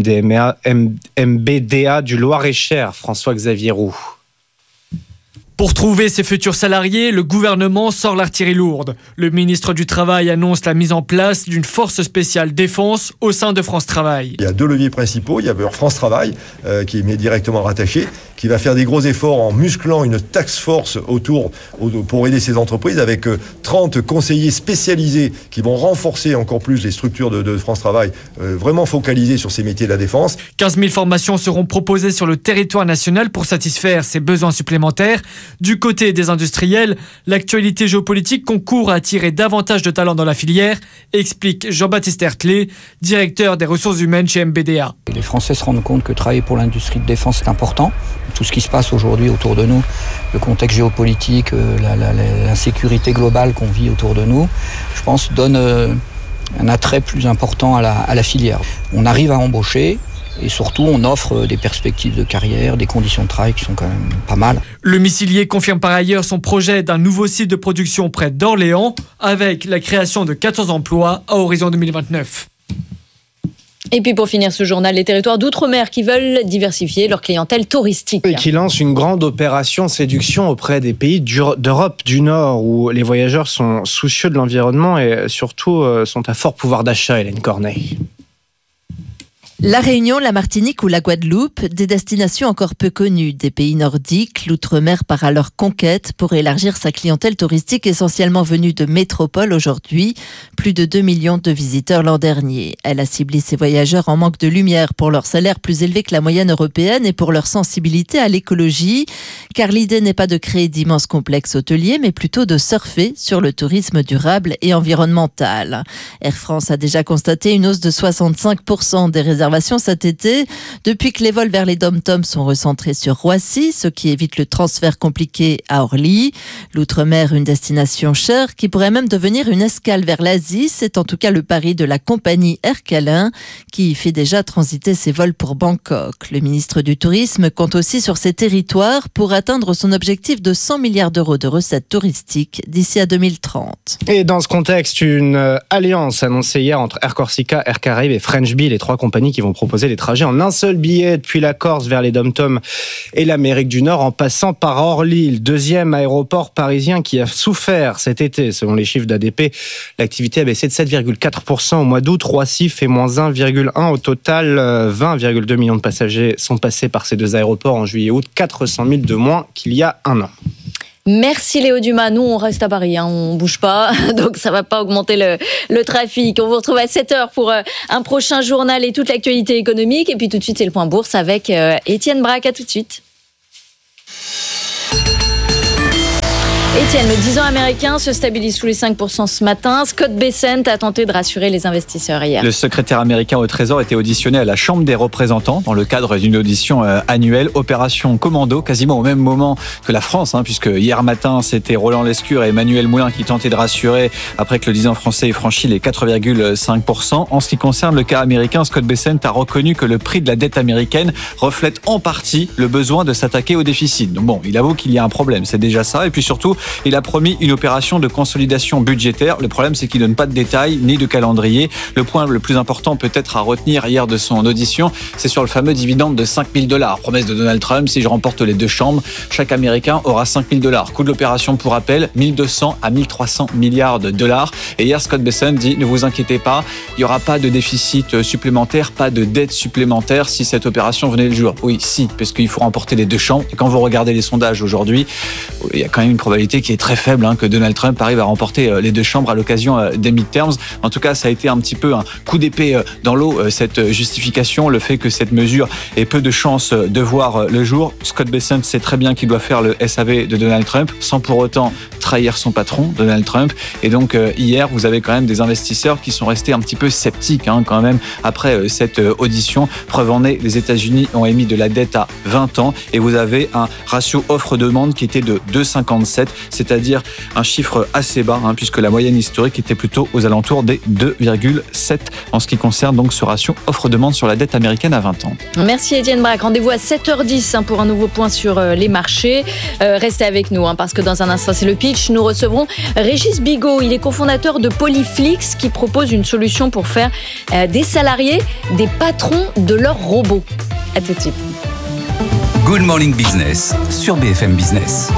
MBDA du Loir-et-Cher, François-Xavier Roux. Pour trouver ses futurs salariés, le gouvernement sort l'artillerie lourde. Le ministre du Travail annonce la mise en place d'une force spéciale défense au sein de France Travail. Il y a deux leviers principaux. Il y a France Travail, qui est directement rattaché, qui va faire des gros efforts en musclant une task force pour aider ces entreprises avec 30 conseillers spécialisés qui vont renforcer encore plus les structures de France Travail, vraiment focalisées sur ces métiers de la défense. 15 000 formations seront proposées sur le territoire national pour satisfaire ces besoins supplémentaires. Du côté des industriels, l'actualité géopolitique concourt à attirer davantage de talents dans la filière, explique Jean-Baptiste Hertlé, directeur des ressources humaines chez MBDA. Les Français se rendent compte que travailler pour l'industrie de défense est important. Tout ce qui se passe aujourd'hui autour de nous, le contexte géopolitique, l'insécurité globale qu'on vit autour de nous, je pense donne un attrait plus important à la filière. On arrive à embaucher. Et surtout, on offre des perspectives de carrière, des conditions de travail qui sont quand même pas mal. Le missilier confirme par ailleurs son projet d'un nouveau site de production près d'Orléans, avec la création de 14 emplois à horizon 2029. Et puis pour finir ce journal, les territoires d'outre-mer qui veulent diversifier leur clientèle touristique. Et qui lancent une grande opération séduction auprès des pays d'Europe du Nord, où les voyageurs sont soucieux de l'environnement et surtout sont à fort pouvoir d'achat, Hélène Corneille. La Réunion, la Martinique ou la Guadeloupe, des destinations encore peu connues des pays nordiques, l'outre-mer part à leur conquête pour élargir sa clientèle touristique essentiellement venue de métropoles aujourd'hui. Plus de 2 millions de visiteurs l'an dernier. Elle a ciblé ses voyageurs en manque de lumière pour leur salaire plus élevé que la moyenne européenne et pour leur sensibilité à l'écologie. Car l'idée n'est pas de créer d'immenses complexes hôteliers, mais plutôt de surfer sur le tourisme durable et environnemental. Air France a déjà constaté une hausse de 65% des réservations cet été, depuis que les vols vers les dom-toms sont recentrés sur Roissy, ce qui évite le transfert compliqué à Orly. L'outre-mer, une destination chère qui pourrait même devenir une escale vers l'Asie, c'est en tout cas le pari de la compagnie Air Calin, qui fait déjà transiter ses vols pour Bangkok. Le ministre du Tourisme compte aussi sur ces territoires pour atteindre son objectif de 100 milliards d'euros de recettes touristiques d'ici à 2030. Et dans ce contexte, une alliance annoncée hier entre Air Corsica, Air Caraïbes et French Bee, les trois compagnies qui qui vont proposer les trajets en un seul billet depuis la Corse vers les Dom-Tom et l'Amérique du Nord en passant par Orly, le deuxième aéroport parisien qui a souffert cet été. Selon les chiffres d'ADP, l'activité a baissé de 7,4% au mois d'août. Roissy fait moins 1,1%. Au total, 20,2 millions de passagers sont passés par ces deux aéroports en juillet et août, 400 000 de moins qu'il y a un an. Merci Léo Dumas. Nous, on reste à Paris, on bouge pas, donc ça va pas augmenter le trafic. On vous retrouve à 7h pour un prochain journal et toute l'actualité économique. Et puis tout de suite, c'est le point bourse avec Étienne Braque. À tout de suite. Étienne, le 10 ans américain se stabilise sous les 5% ce matin. Scott Bessent a tenté de rassurer les investisseurs hier. Le secrétaire américain au Trésor était auditionné à la Chambre des représentants dans le cadre d'une audition annuelle. Opération commando, quasiment au même moment que la France, puisque hier matin, c'était Roland Lescure et Emmanuel Moulin qui tentaient de rassurer après que le 10 ans français ait franchi les 4,5%. En ce qui concerne le cas américain, Scott Bessent a reconnu que le prix de la dette américaine reflète en partie le besoin de s'attaquer au déficit. Donc bon, il avoue qu'il y a un problème, c'est déjà ça. Et puis surtout, il a promis une opération de consolidation budgétaire. Le problème, c'est qu'il ne donne pas de détails ni de calendrier. Le point le plus important peut-être à retenir hier de son audition, c'est sur le fameux dividende de $5 000. Promesse de Donald Trump, si je remporte les deux chambres, chaque Américain aura $5 000. Coût de l'opération, pour rappel, 1200 à 1300 milliards de dollars. Et hier, Scott Bessent dit, ne vous inquiétez pas, il n'y aura pas de déficit supplémentaire, pas de dette supplémentaire si cette opération venait le jour. Oui, si, parce qu'il faut remporter les deux chambres. Et quand vous regardez les sondages aujourd'hui, il y a quand même une probabilité qui est très faible que Donald Trump arrive à remporter les deux chambres à l'occasion des midterms. En tout cas, ça a été un petit peu un coup d'épée dans l'eau, cette justification, le fait que cette mesure ait peu de chances de voir le jour. Scott Bessent sait très bien qu'il doit faire le SAV de Donald Trump sans pour autant trahir son patron, Donald Trump. Et donc, hier, vous avez quand même des investisseurs qui sont restés un petit peu sceptiques quand même après cette audition. Preuve en est, les États-Unis ont émis de la dette à 20 ans et vous avez un ratio offre-demande qui était de 2,57, c'est-à-dire un chiffre assez bas, puisque la moyenne historique était plutôt aux alentours des 2,7 en ce qui concerne donc ce ratio offre-demande sur la dette américaine à 20 ans. Merci Étienne Braque. Rendez-vous à 7h10 pour un nouveau point sur les marchés. Restez avec nous parce que dans un instant, c'est le pitch. Nous recevrons Régis Bigot. Il est cofondateur de Polyflix qui propose une solution pour faire des salariés des patrons de leurs robots. À tout de suite. Good Morning Business sur BFM Business.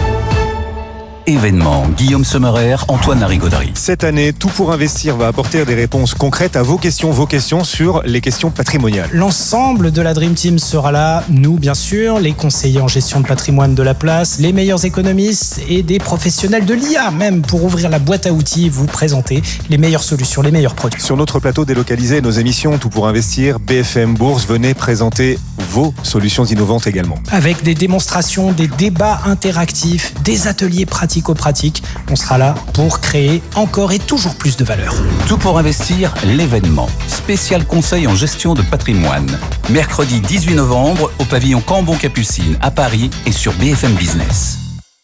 Événement, Guillaume Sommerer, Antoine Larigauderie. Cette année, Tout pour investir va apporter des réponses concrètes à vos questions sur les questions patrimoniales. L'ensemble de la Dream Team sera là, nous bien sûr, les conseillers en gestion de patrimoine de la place, les meilleurs économistes et des professionnels de l'IA même pour ouvrir la boîte à outils et vous présenter les meilleures solutions, les meilleurs produits. Sur notre plateau délocalisé, nos émissions Tout pour investir, BFM Bourse, venez présenter vos solutions innovantes également. Avec des démonstrations, des débats interactifs, des ateliers pratico-pratiques, on sera là pour créer encore et toujours plus de valeur. Tout pour investir, l'événement. Spécial conseil en gestion de patrimoine. Mercredi 18 novembre au pavillon Cambon-Capucine à Paris et sur BFM Business.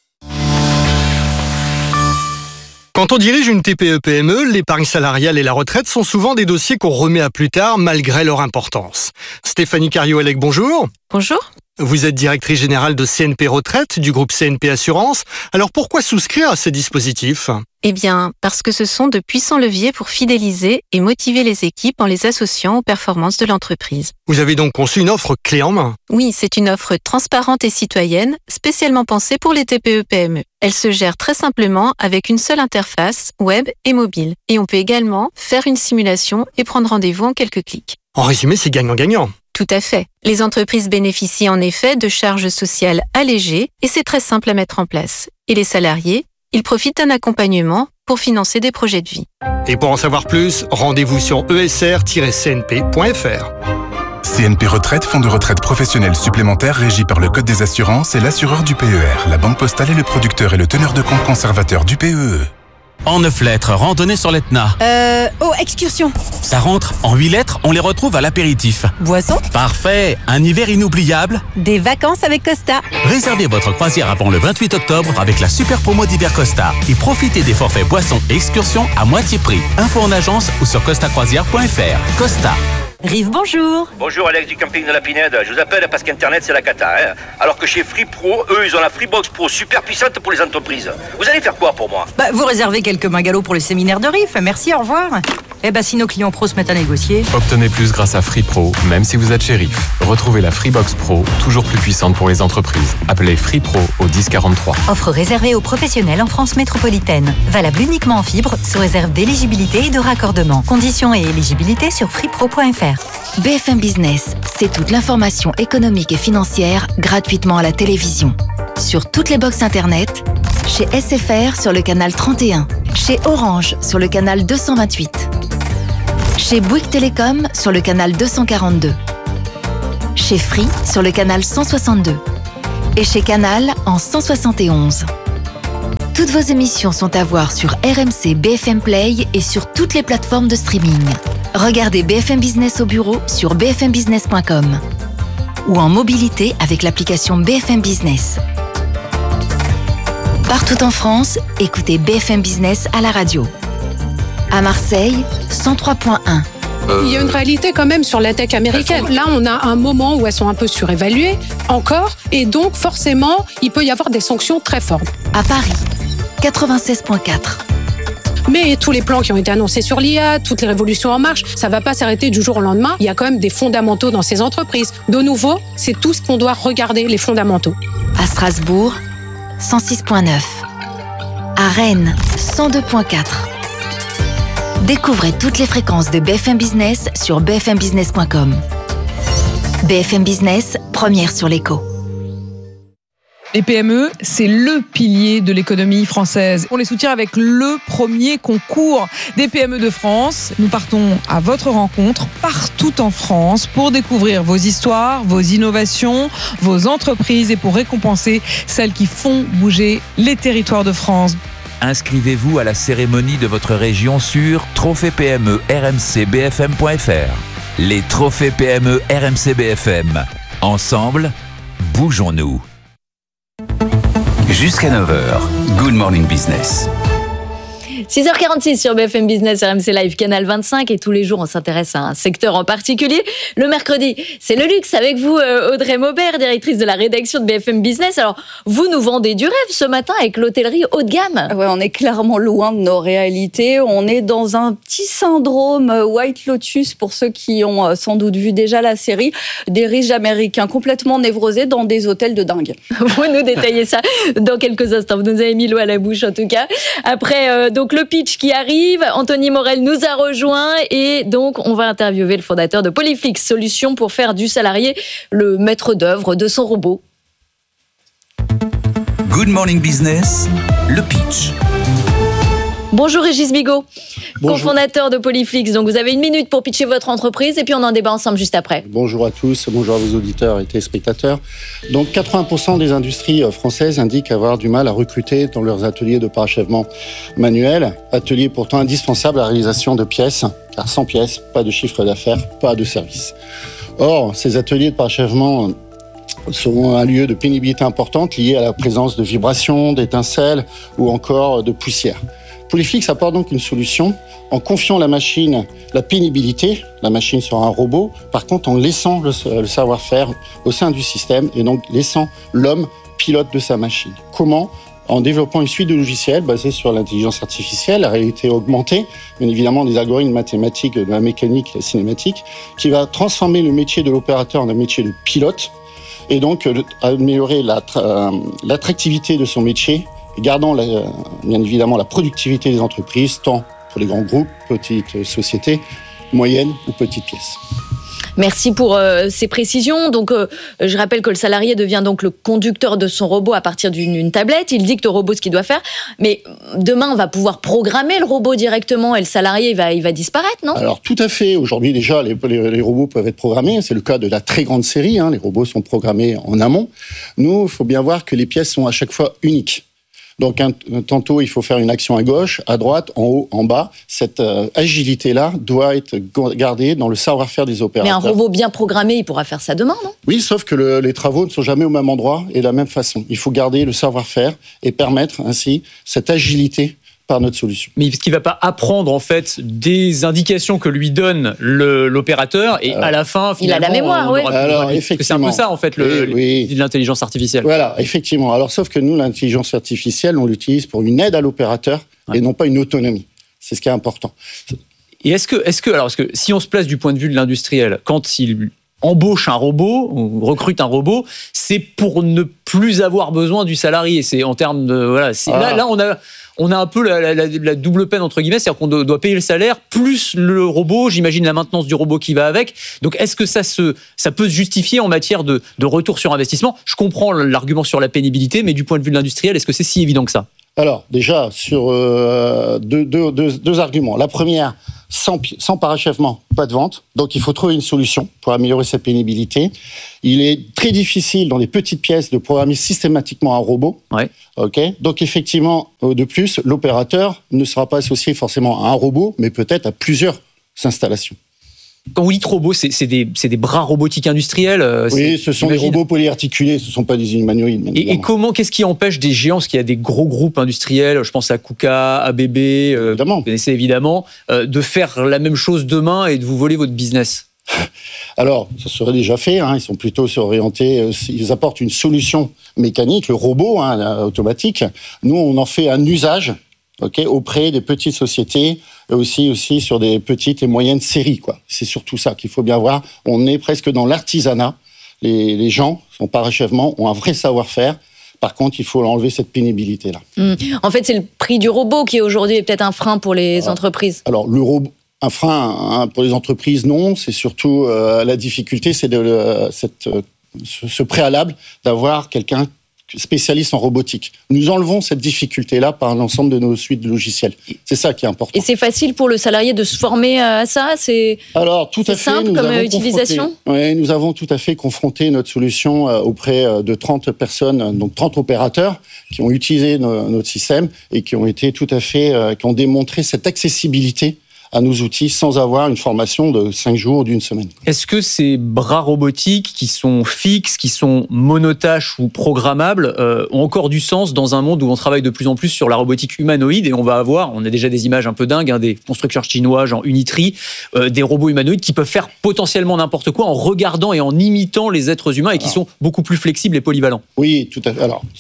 Quand on dirige une TPE-PME, l'épargne salariale et la retraite sont souvent des dossiers qu'on remet à plus tard malgré leur importance. Stéphanie Carriot-Elec, bonjour. Bonjour. Vous êtes directrice générale de CNP Retraite du groupe CNP Assurance. Alors pourquoi souscrire à ces dispositifs ? Eh bien, parce que ce sont de puissants leviers pour fidéliser et motiver les équipes en les associant aux performances de l'entreprise. Vous avez donc conçu une offre clé en main. Oui, c'est une offre transparente et citoyenne, spécialement pensée pour les TPE-PME. Elle se gère très simplement avec une seule interface, web et mobile. Et on peut également faire une simulation et prendre rendez-vous en quelques clics. En résumé, c'est gagnant-gagnant. Tout à fait. Les entreprises bénéficient en effet de charges sociales allégées et c'est très simple à mettre en place. Et les salariés, ils profitent d'un accompagnement pour financer des projets de vie. Et pour en savoir plus, rendez-vous sur esr-cnp.fr. CNP Retraite, fonds de retraite professionnel supplémentaire régi par le Code des assurances et l'assureur du PER. La Banque Postale est le producteur et le teneur de compte conservateur du PEE. En 9 lettres, randonnée sur l'Etna. Excursion. Ça rentre. En 8 lettres, on les retrouve à l'apéritif. Boisson. Parfait. Un hiver inoubliable. Des vacances avec Costa. Réservez votre croisière avant le 28 octobre avec la super promo d'hiver Costa. Et profitez des forfaits boissons et excursions à moitié prix. Info en agence ou sur costacroisière.fr. Costa. Rive, bonjour. Bonjour, Alex du camping de la Pinède. Je vous appelle parce qu'Internet, c'est la cata. Alors que chez Free Pro, eux, ils ont la Freebox Pro super puissante pour les entreprises. Vous allez faire quoi pour moi ? Vous réservez quelques bungalows pour le séminaire de Rive. Merci, au revoir. si nos clients pros se mettent à négocier... Obtenez plus grâce à Free Pro, même si vous êtes chez RIF. Retrouvez la Freebox Pro, toujours plus puissante pour les entreprises. Appelez Free Pro au 1043. Offre réservée aux professionnels en France métropolitaine. Valable uniquement en fibre, sous réserve d'éligibilité et de raccordement. Conditions et éligibilité sur freepro.fr. BFM Business, c'est toute l'information économique et financière gratuitement à la télévision. Sur toutes les box internet, chez SFR sur le canal 31, chez Orange sur le canal 228, chez Bouygues Télécom sur le canal 242, chez Free sur le canal 162 et chez Canal en 171. Toutes vos émissions sont à voir sur RMC BFM Play et sur toutes les plateformes de streaming. Regardez BFM Business au bureau sur bfmbusiness.com ou en mobilité avec l'application BFM Business. Partout en France, écoutez BFM Business à la radio. À Marseille, 103.1. Il y a une réalité quand même sur la tech américaine. Là, on a un moment où elles sont un peu surévaluées, encore, et donc forcément, il peut y avoir des sanctions très fortes. À Paris, 96.4. Mais tous les plans qui ont été annoncés sur l'IA, toutes les révolutions en marche, ça ne va pas s'arrêter du jour au lendemain. Il y a quand même des fondamentaux dans ces entreprises. De nouveau, c'est tout ce qu'on doit regarder, les fondamentaux. À Strasbourg, 106.9. À Rennes, 102.4. Découvrez toutes les fréquences de BFM Business sur bfmbusiness.com. BFM Business, première sur l'écho. Les PME, c'est le pilier de l'économie française. On les soutient avec le premier concours des PME de France. Nous partons à votre rencontre partout en France pour découvrir vos histoires, vos innovations, vos entreprises et pour récompenser celles qui font bouger les territoires de France. Inscrivez-vous à la cérémonie de votre région sur Trophée PME RMC BFM.fr. Les Trophées PME RMC BFM. Ensemble, bougeons-nous. Jusqu'à 9h, Good Morning Business. 6h46 sur BFM Business, RMC Live, Canal 25. Et tous les jours, on s'intéresse à un secteur en particulier. Le mercredi, c'est le luxe avec vous, Audrey Maubert, directrice de la rédaction de BFM Business. Alors, vous nous vendez du rêve ce matin avec l'hôtellerie haut de gamme. Ouais, on est clairement loin de nos réalités. On est dans un petit syndrome White Lotus, pour ceux qui ont sans doute vu déjà la série, des riches américains complètement névrosés dans des hôtels de dingue. Vous nous détaillez ça dans quelques instants. Vous nous avez mis l'eau à la bouche, en tout cas. Après, donc, le pitch qui arrive, Anthony Morel nous a rejoint et donc on va interviewer le fondateur de Polyflix, solution pour faire du salarié le maître d'œuvre de son robot. Good Morning Business, le pitch. Bonjour Régis Bigot, Bonjour. cofondateur de Polyflix. Donc vous avez une minute pour pitcher votre entreprise et puis on en débat ensemble juste après. Bonjour à tous, bonjour à vos auditeurs et téléspectateurs. Donc 80% des industries françaises indiquent avoir du mal à recruter dans leurs ateliers de parachèvement manuel, ateliers pourtant indispensables à la réalisation de pièces, car sans pièces, pas de chiffre d'affaires, pas de service. Or, ces ateliers de parachèvement sont un lieu de pénibilité importante lié à la présence de vibrations, d'étincelles ou encore de poussière. Polyflix apporte donc une solution en confiant la machine, la pénibilité, la machine sera un robot, par contre en laissant le savoir-faire au sein du système et donc laissant l'homme pilote de sa machine. Comment ? En développant une suite de logiciels basés sur l'intelligence artificielle, la réalité augmentée, bien évidemment des algorithmes mathématiques, de la mécanique, la cinématique, qui va transformer le métier de l'opérateur en un métier de pilote et donc améliorer l'attractivité de son métier, gardant bien évidemment la productivité des entreprises, tant pour les grands groupes, petites sociétés, moyennes ou petites pièces. Merci pour ces précisions. Donc, je rappelle que le salarié devient donc le conducteur de son robot à partir d'une tablette. Il dicte au robot ce qu'il doit faire. Mais demain, on va pouvoir programmer le robot directement et le salarié, il va disparaître, non ? Alors, tout à fait. Aujourd'hui, déjà, les robots peuvent être programmés. C'est le cas de la très grande série. Les robots sont programmés en amont. Nous, il faut bien voir que les pièces sont à chaque fois uniques. Donc, tantôt, il faut faire une action à gauche, à droite, en haut, en bas. Cette agilité-là doit être gardée dans le savoir-faire des opérateurs. Mais un robot bien programmé, il pourra faire ça demain, non ? Oui, sauf que les travaux ne sont jamais au même endroit et de la même façon. Il faut garder le savoir-faire et permettre ainsi cette agilité par notre solution. Mais est-ce qu'il ne va pas apprendre en fait des indications que lui donne l'opérateur et à la fin, finalement, il a la mémoire, oui. Alors, effectivement. C'est un peu ça en fait l'intelligence artificielle. Voilà, effectivement. Alors sauf que nous, l'intelligence artificielle, on l'utilise pour une aide à l'opérateur et non pas une autonomie. C'est ce qui est important. Et est-ce que alors, parce que si on se place du point de vue de l'industriel, quand il embauche un robot ou recrute un robot, c'est pour ne plus avoir besoin du salarié. C'est en termes de Là, on a un peu la double peine entre guillemets, c'est-à-dire qu'on doit payer le salaire plus le robot. J'imagine la maintenance du robot qui va avec. Donc, est-ce que ça peut se justifier en matière de retour sur investissement ? Je comprends l'argument sur la pénibilité, mais du point de vue de l'industriel, est-ce que c'est si évident que ça ? Alors, déjà, sur deux arguments. La première, sans parachèvement, pas de vente. Donc, il faut trouver une solution pour améliorer cette pénibilité. Il est très difficile, dans les petites pièces, de programmer systématiquement un robot. Ouais. Okay. Donc, effectivement, de plus, l'opérateur ne sera pas associé forcément à un robot, mais peut-être à plusieurs installations. Quand vous dites robots, c'est des bras robotiques industriels. Oui, ce sont des robots polyarticulés, ce ne sont pas des humanoïdes. Et qu'est-ce qui empêche des géants, parce qu'il y a des gros groupes industriels, je pense à KUKA, ABB, vous connaissez évidemment, de faire la même chose demain et de vous voler votre business ? Alors, ça serait déjà fait, ils sont plutôt orientés, ils apportent une solution mécanique, le robot automatique. Nous, on en fait un usage auprès des petites sociétés, aussi sur des petites et moyennes séries. C'est surtout ça qu'il faut bien voir. On est presque dans l'artisanat. Les gens, son parachèvement, ont un vrai savoir-faire. Par contre, il faut enlever cette pénibilité-là. En fait, c'est le prix du robot qui est aujourd'hui peut-être un frein pour les entreprises. Alors, le robot, un frein pour les entreprises, non. C'est surtout la difficulté, c'est ce préalable d'avoir quelqu'un spécialiste en robotique. Nous enlevons cette difficulté-là par l'ensemble de nos suites de logiciels. C'est ça qui est important. Et c'est facile pour le salarié de se former à ça ? Alors, tout à fait. Simple comme utilisation ? Oui, nous avons tout à fait confronté notre solution auprès de 30 personnes, donc 30 opérateurs qui ont utilisé notre système et qui ont été tout à fait, qui ont démontré cette accessibilité à nos outils sans avoir une formation de 5 jours ou d'une semaine. Est-ce que ces bras robotiques qui sont fixes, qui sont monotâches ou programmables ont encore du sens dans un monde où on travaille de plus en plus sur la robotique humanoïde et on a déjà des images un peu dingues, des constructeurs chinois, genre Unitri, des robots humanoïdes qui peuvent faire potentiellement n'importe quoi en regardant et en imitant les êtres humains et qui sont beaucoup plus flexibles et polyvalents. Oui, tout à fait. Alors,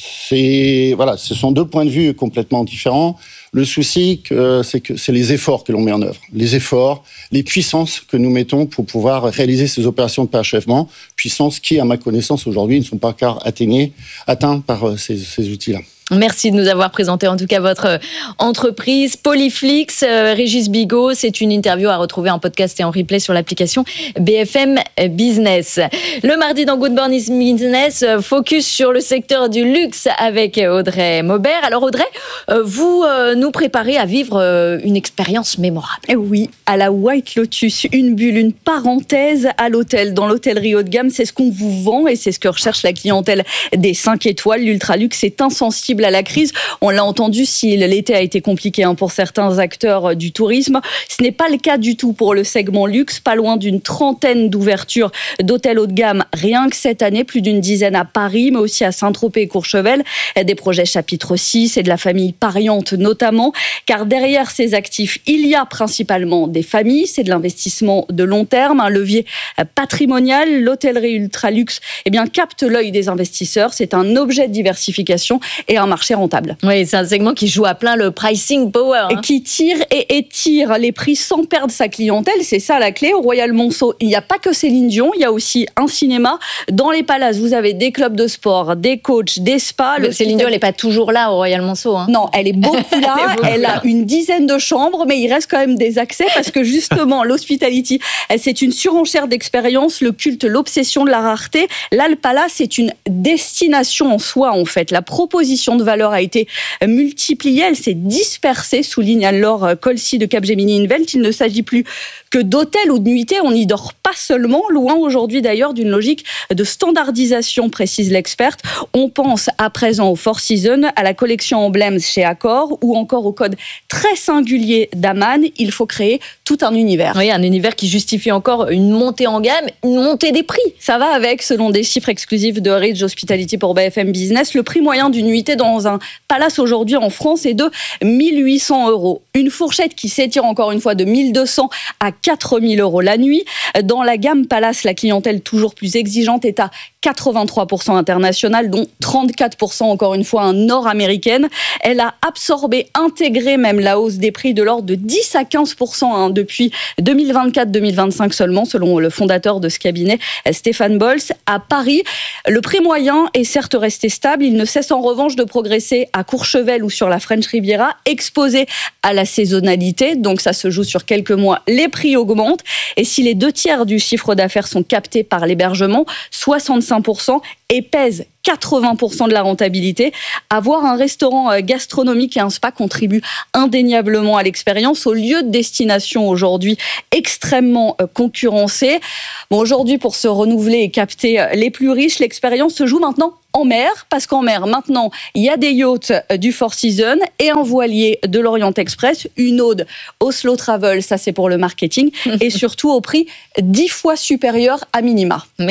ce sont deux points de vue complètement différents. Le souci, c'est que c'est les efforts que l'on met en œuvre. Les efforts, les puissances que nous mettons pour pouvoir réaliser ces opérations de parachèvement, puissances qui, à ma connaissance, aujourd'hui, ne sont pas encore atteints par ces outils-là. Merci de nous avoir présenté en tout cas votre entreprise. Polyflix, Régis Bigot, c'est une interview à retrouver en podcast et en replay sur l'application BFM Business. Le mardi dans Good Morning Business, focus sur le secteur du luxe avec Audrey Maubert. Alors Audrey, vous nous préparez à vivre une expérience mémorable. Et oui, à la White Lotus, une bulle, une parenthèse à l'hôtel. Dans l'hôtellerie haut de gamme, c'est ce qu'on vous vend et c'est ce que recherche la clientèle des 5 étoiles. L'ultra-luxe est insensible à la crise. On l'a entendu, si l'été a été compliqué pour certains acteurs du tourisme, ce n'est pas le cas du tout pour le segment luxe. Pas loin d'une trentaine d'ouvertures d'hôtels haut de gamme rien que cette année, plus d'une dizaine à Paris, mais aussi à Saint-Tropez et Courchevel. Des projets chapitre 6 et de la famille Pariante notamment, car derrière ces actifs, il y a principalement des familles. C'est de l'investissement de long terme, un levier patrimonial. L'hôtellerie ultra-luxe capte l'œil des investisseurs. C'est un objet de diversification et un marché rentable. Oui, c'est un segment qui joue à plein le pricing power. Et qui tire et étire les prix sans perdre sa clientèle. C'est ça la clé. Au Royal Monceau, il n'y a pas que Céline Dion, il y a aussi un cinéma. Dans les palaces, vous avez des clubs de sport, des coachs, des spas. Céline Dion, elle n'est pas toujours là au Royal Monceau. Non, elle est beaucoup là. Elle a une dizaine de chambres, mais il reste quand même des accès parce que justement, l'hospitality, c'est une surenchère d'expérience, le culte, l'obsession de la rareté. Là, le palace, c'est une destination en soi, en fait. La proposition de valeur a été multipliée, elle s'est dispersée, souligne alors Colcy de Capgemini Invelt. Il ne s'agit plus que d'hôtels ou de nuitées, on n'y dort pas seulement, loin aujourd'hui d'ailleurs d'une logique de standardisation, précise l'experte. On pense à présent au Four Seasons, à la collection Emblems chez Accor ou encore au code très singulier d'Aman. Il faut créer tout un univers. Oui, un univers qui justifie encore une montée en gamme, une montée des prix. Ça va avec, selon des chiffres exclusifs de Ridge Hospitality pour BFM Business, le prix moyen d'une nuitée dans un palace aujourd'hui en France est de 1 800 €. Une fourchette qui s'étire encore une fois de 1 200 à 4 000 € la nuit. Dans la gamme Palace, la clientèle toujours plus exigeante est à 83% internationale, dont 34% encore une fois nord-américaine. Elle a absorbé, intégré même la hausse des prix de l'ordre de 10 à 15% depuis 2024-2025 seulement, selon le fondateur de ce cabinet, Stéphane Bols. À Paris, le prix moyen est certes resté stable, il ne cesse en revanche de progresser à Courchevel ou sur la French Riviera, exposé à la saisonnalité, donc ça se joue sur quelques mois, les prix augmentent, et si les 2/3 du chiffre d'affaires sont captés par l'hébergement, 65%, et pèse 80% de la rentabilité. Avoir un restaurant gastronomique et un spa contribue indéniablement à l'expérience, au lieu de destination aujourd'hui extrêmement concurrencé. Bon, aujourd'hui, pour se renouveler et capter les plus riches, l'expérience se joue maintenant en mer, parce qu'en mer, maintenant, il y a des yachts du Four Seasons et un voilier de l'Orient Express, une ode au Slow Travel, ça c'est pour le marketing, et surtout au prix 10 fois supérieur à minima.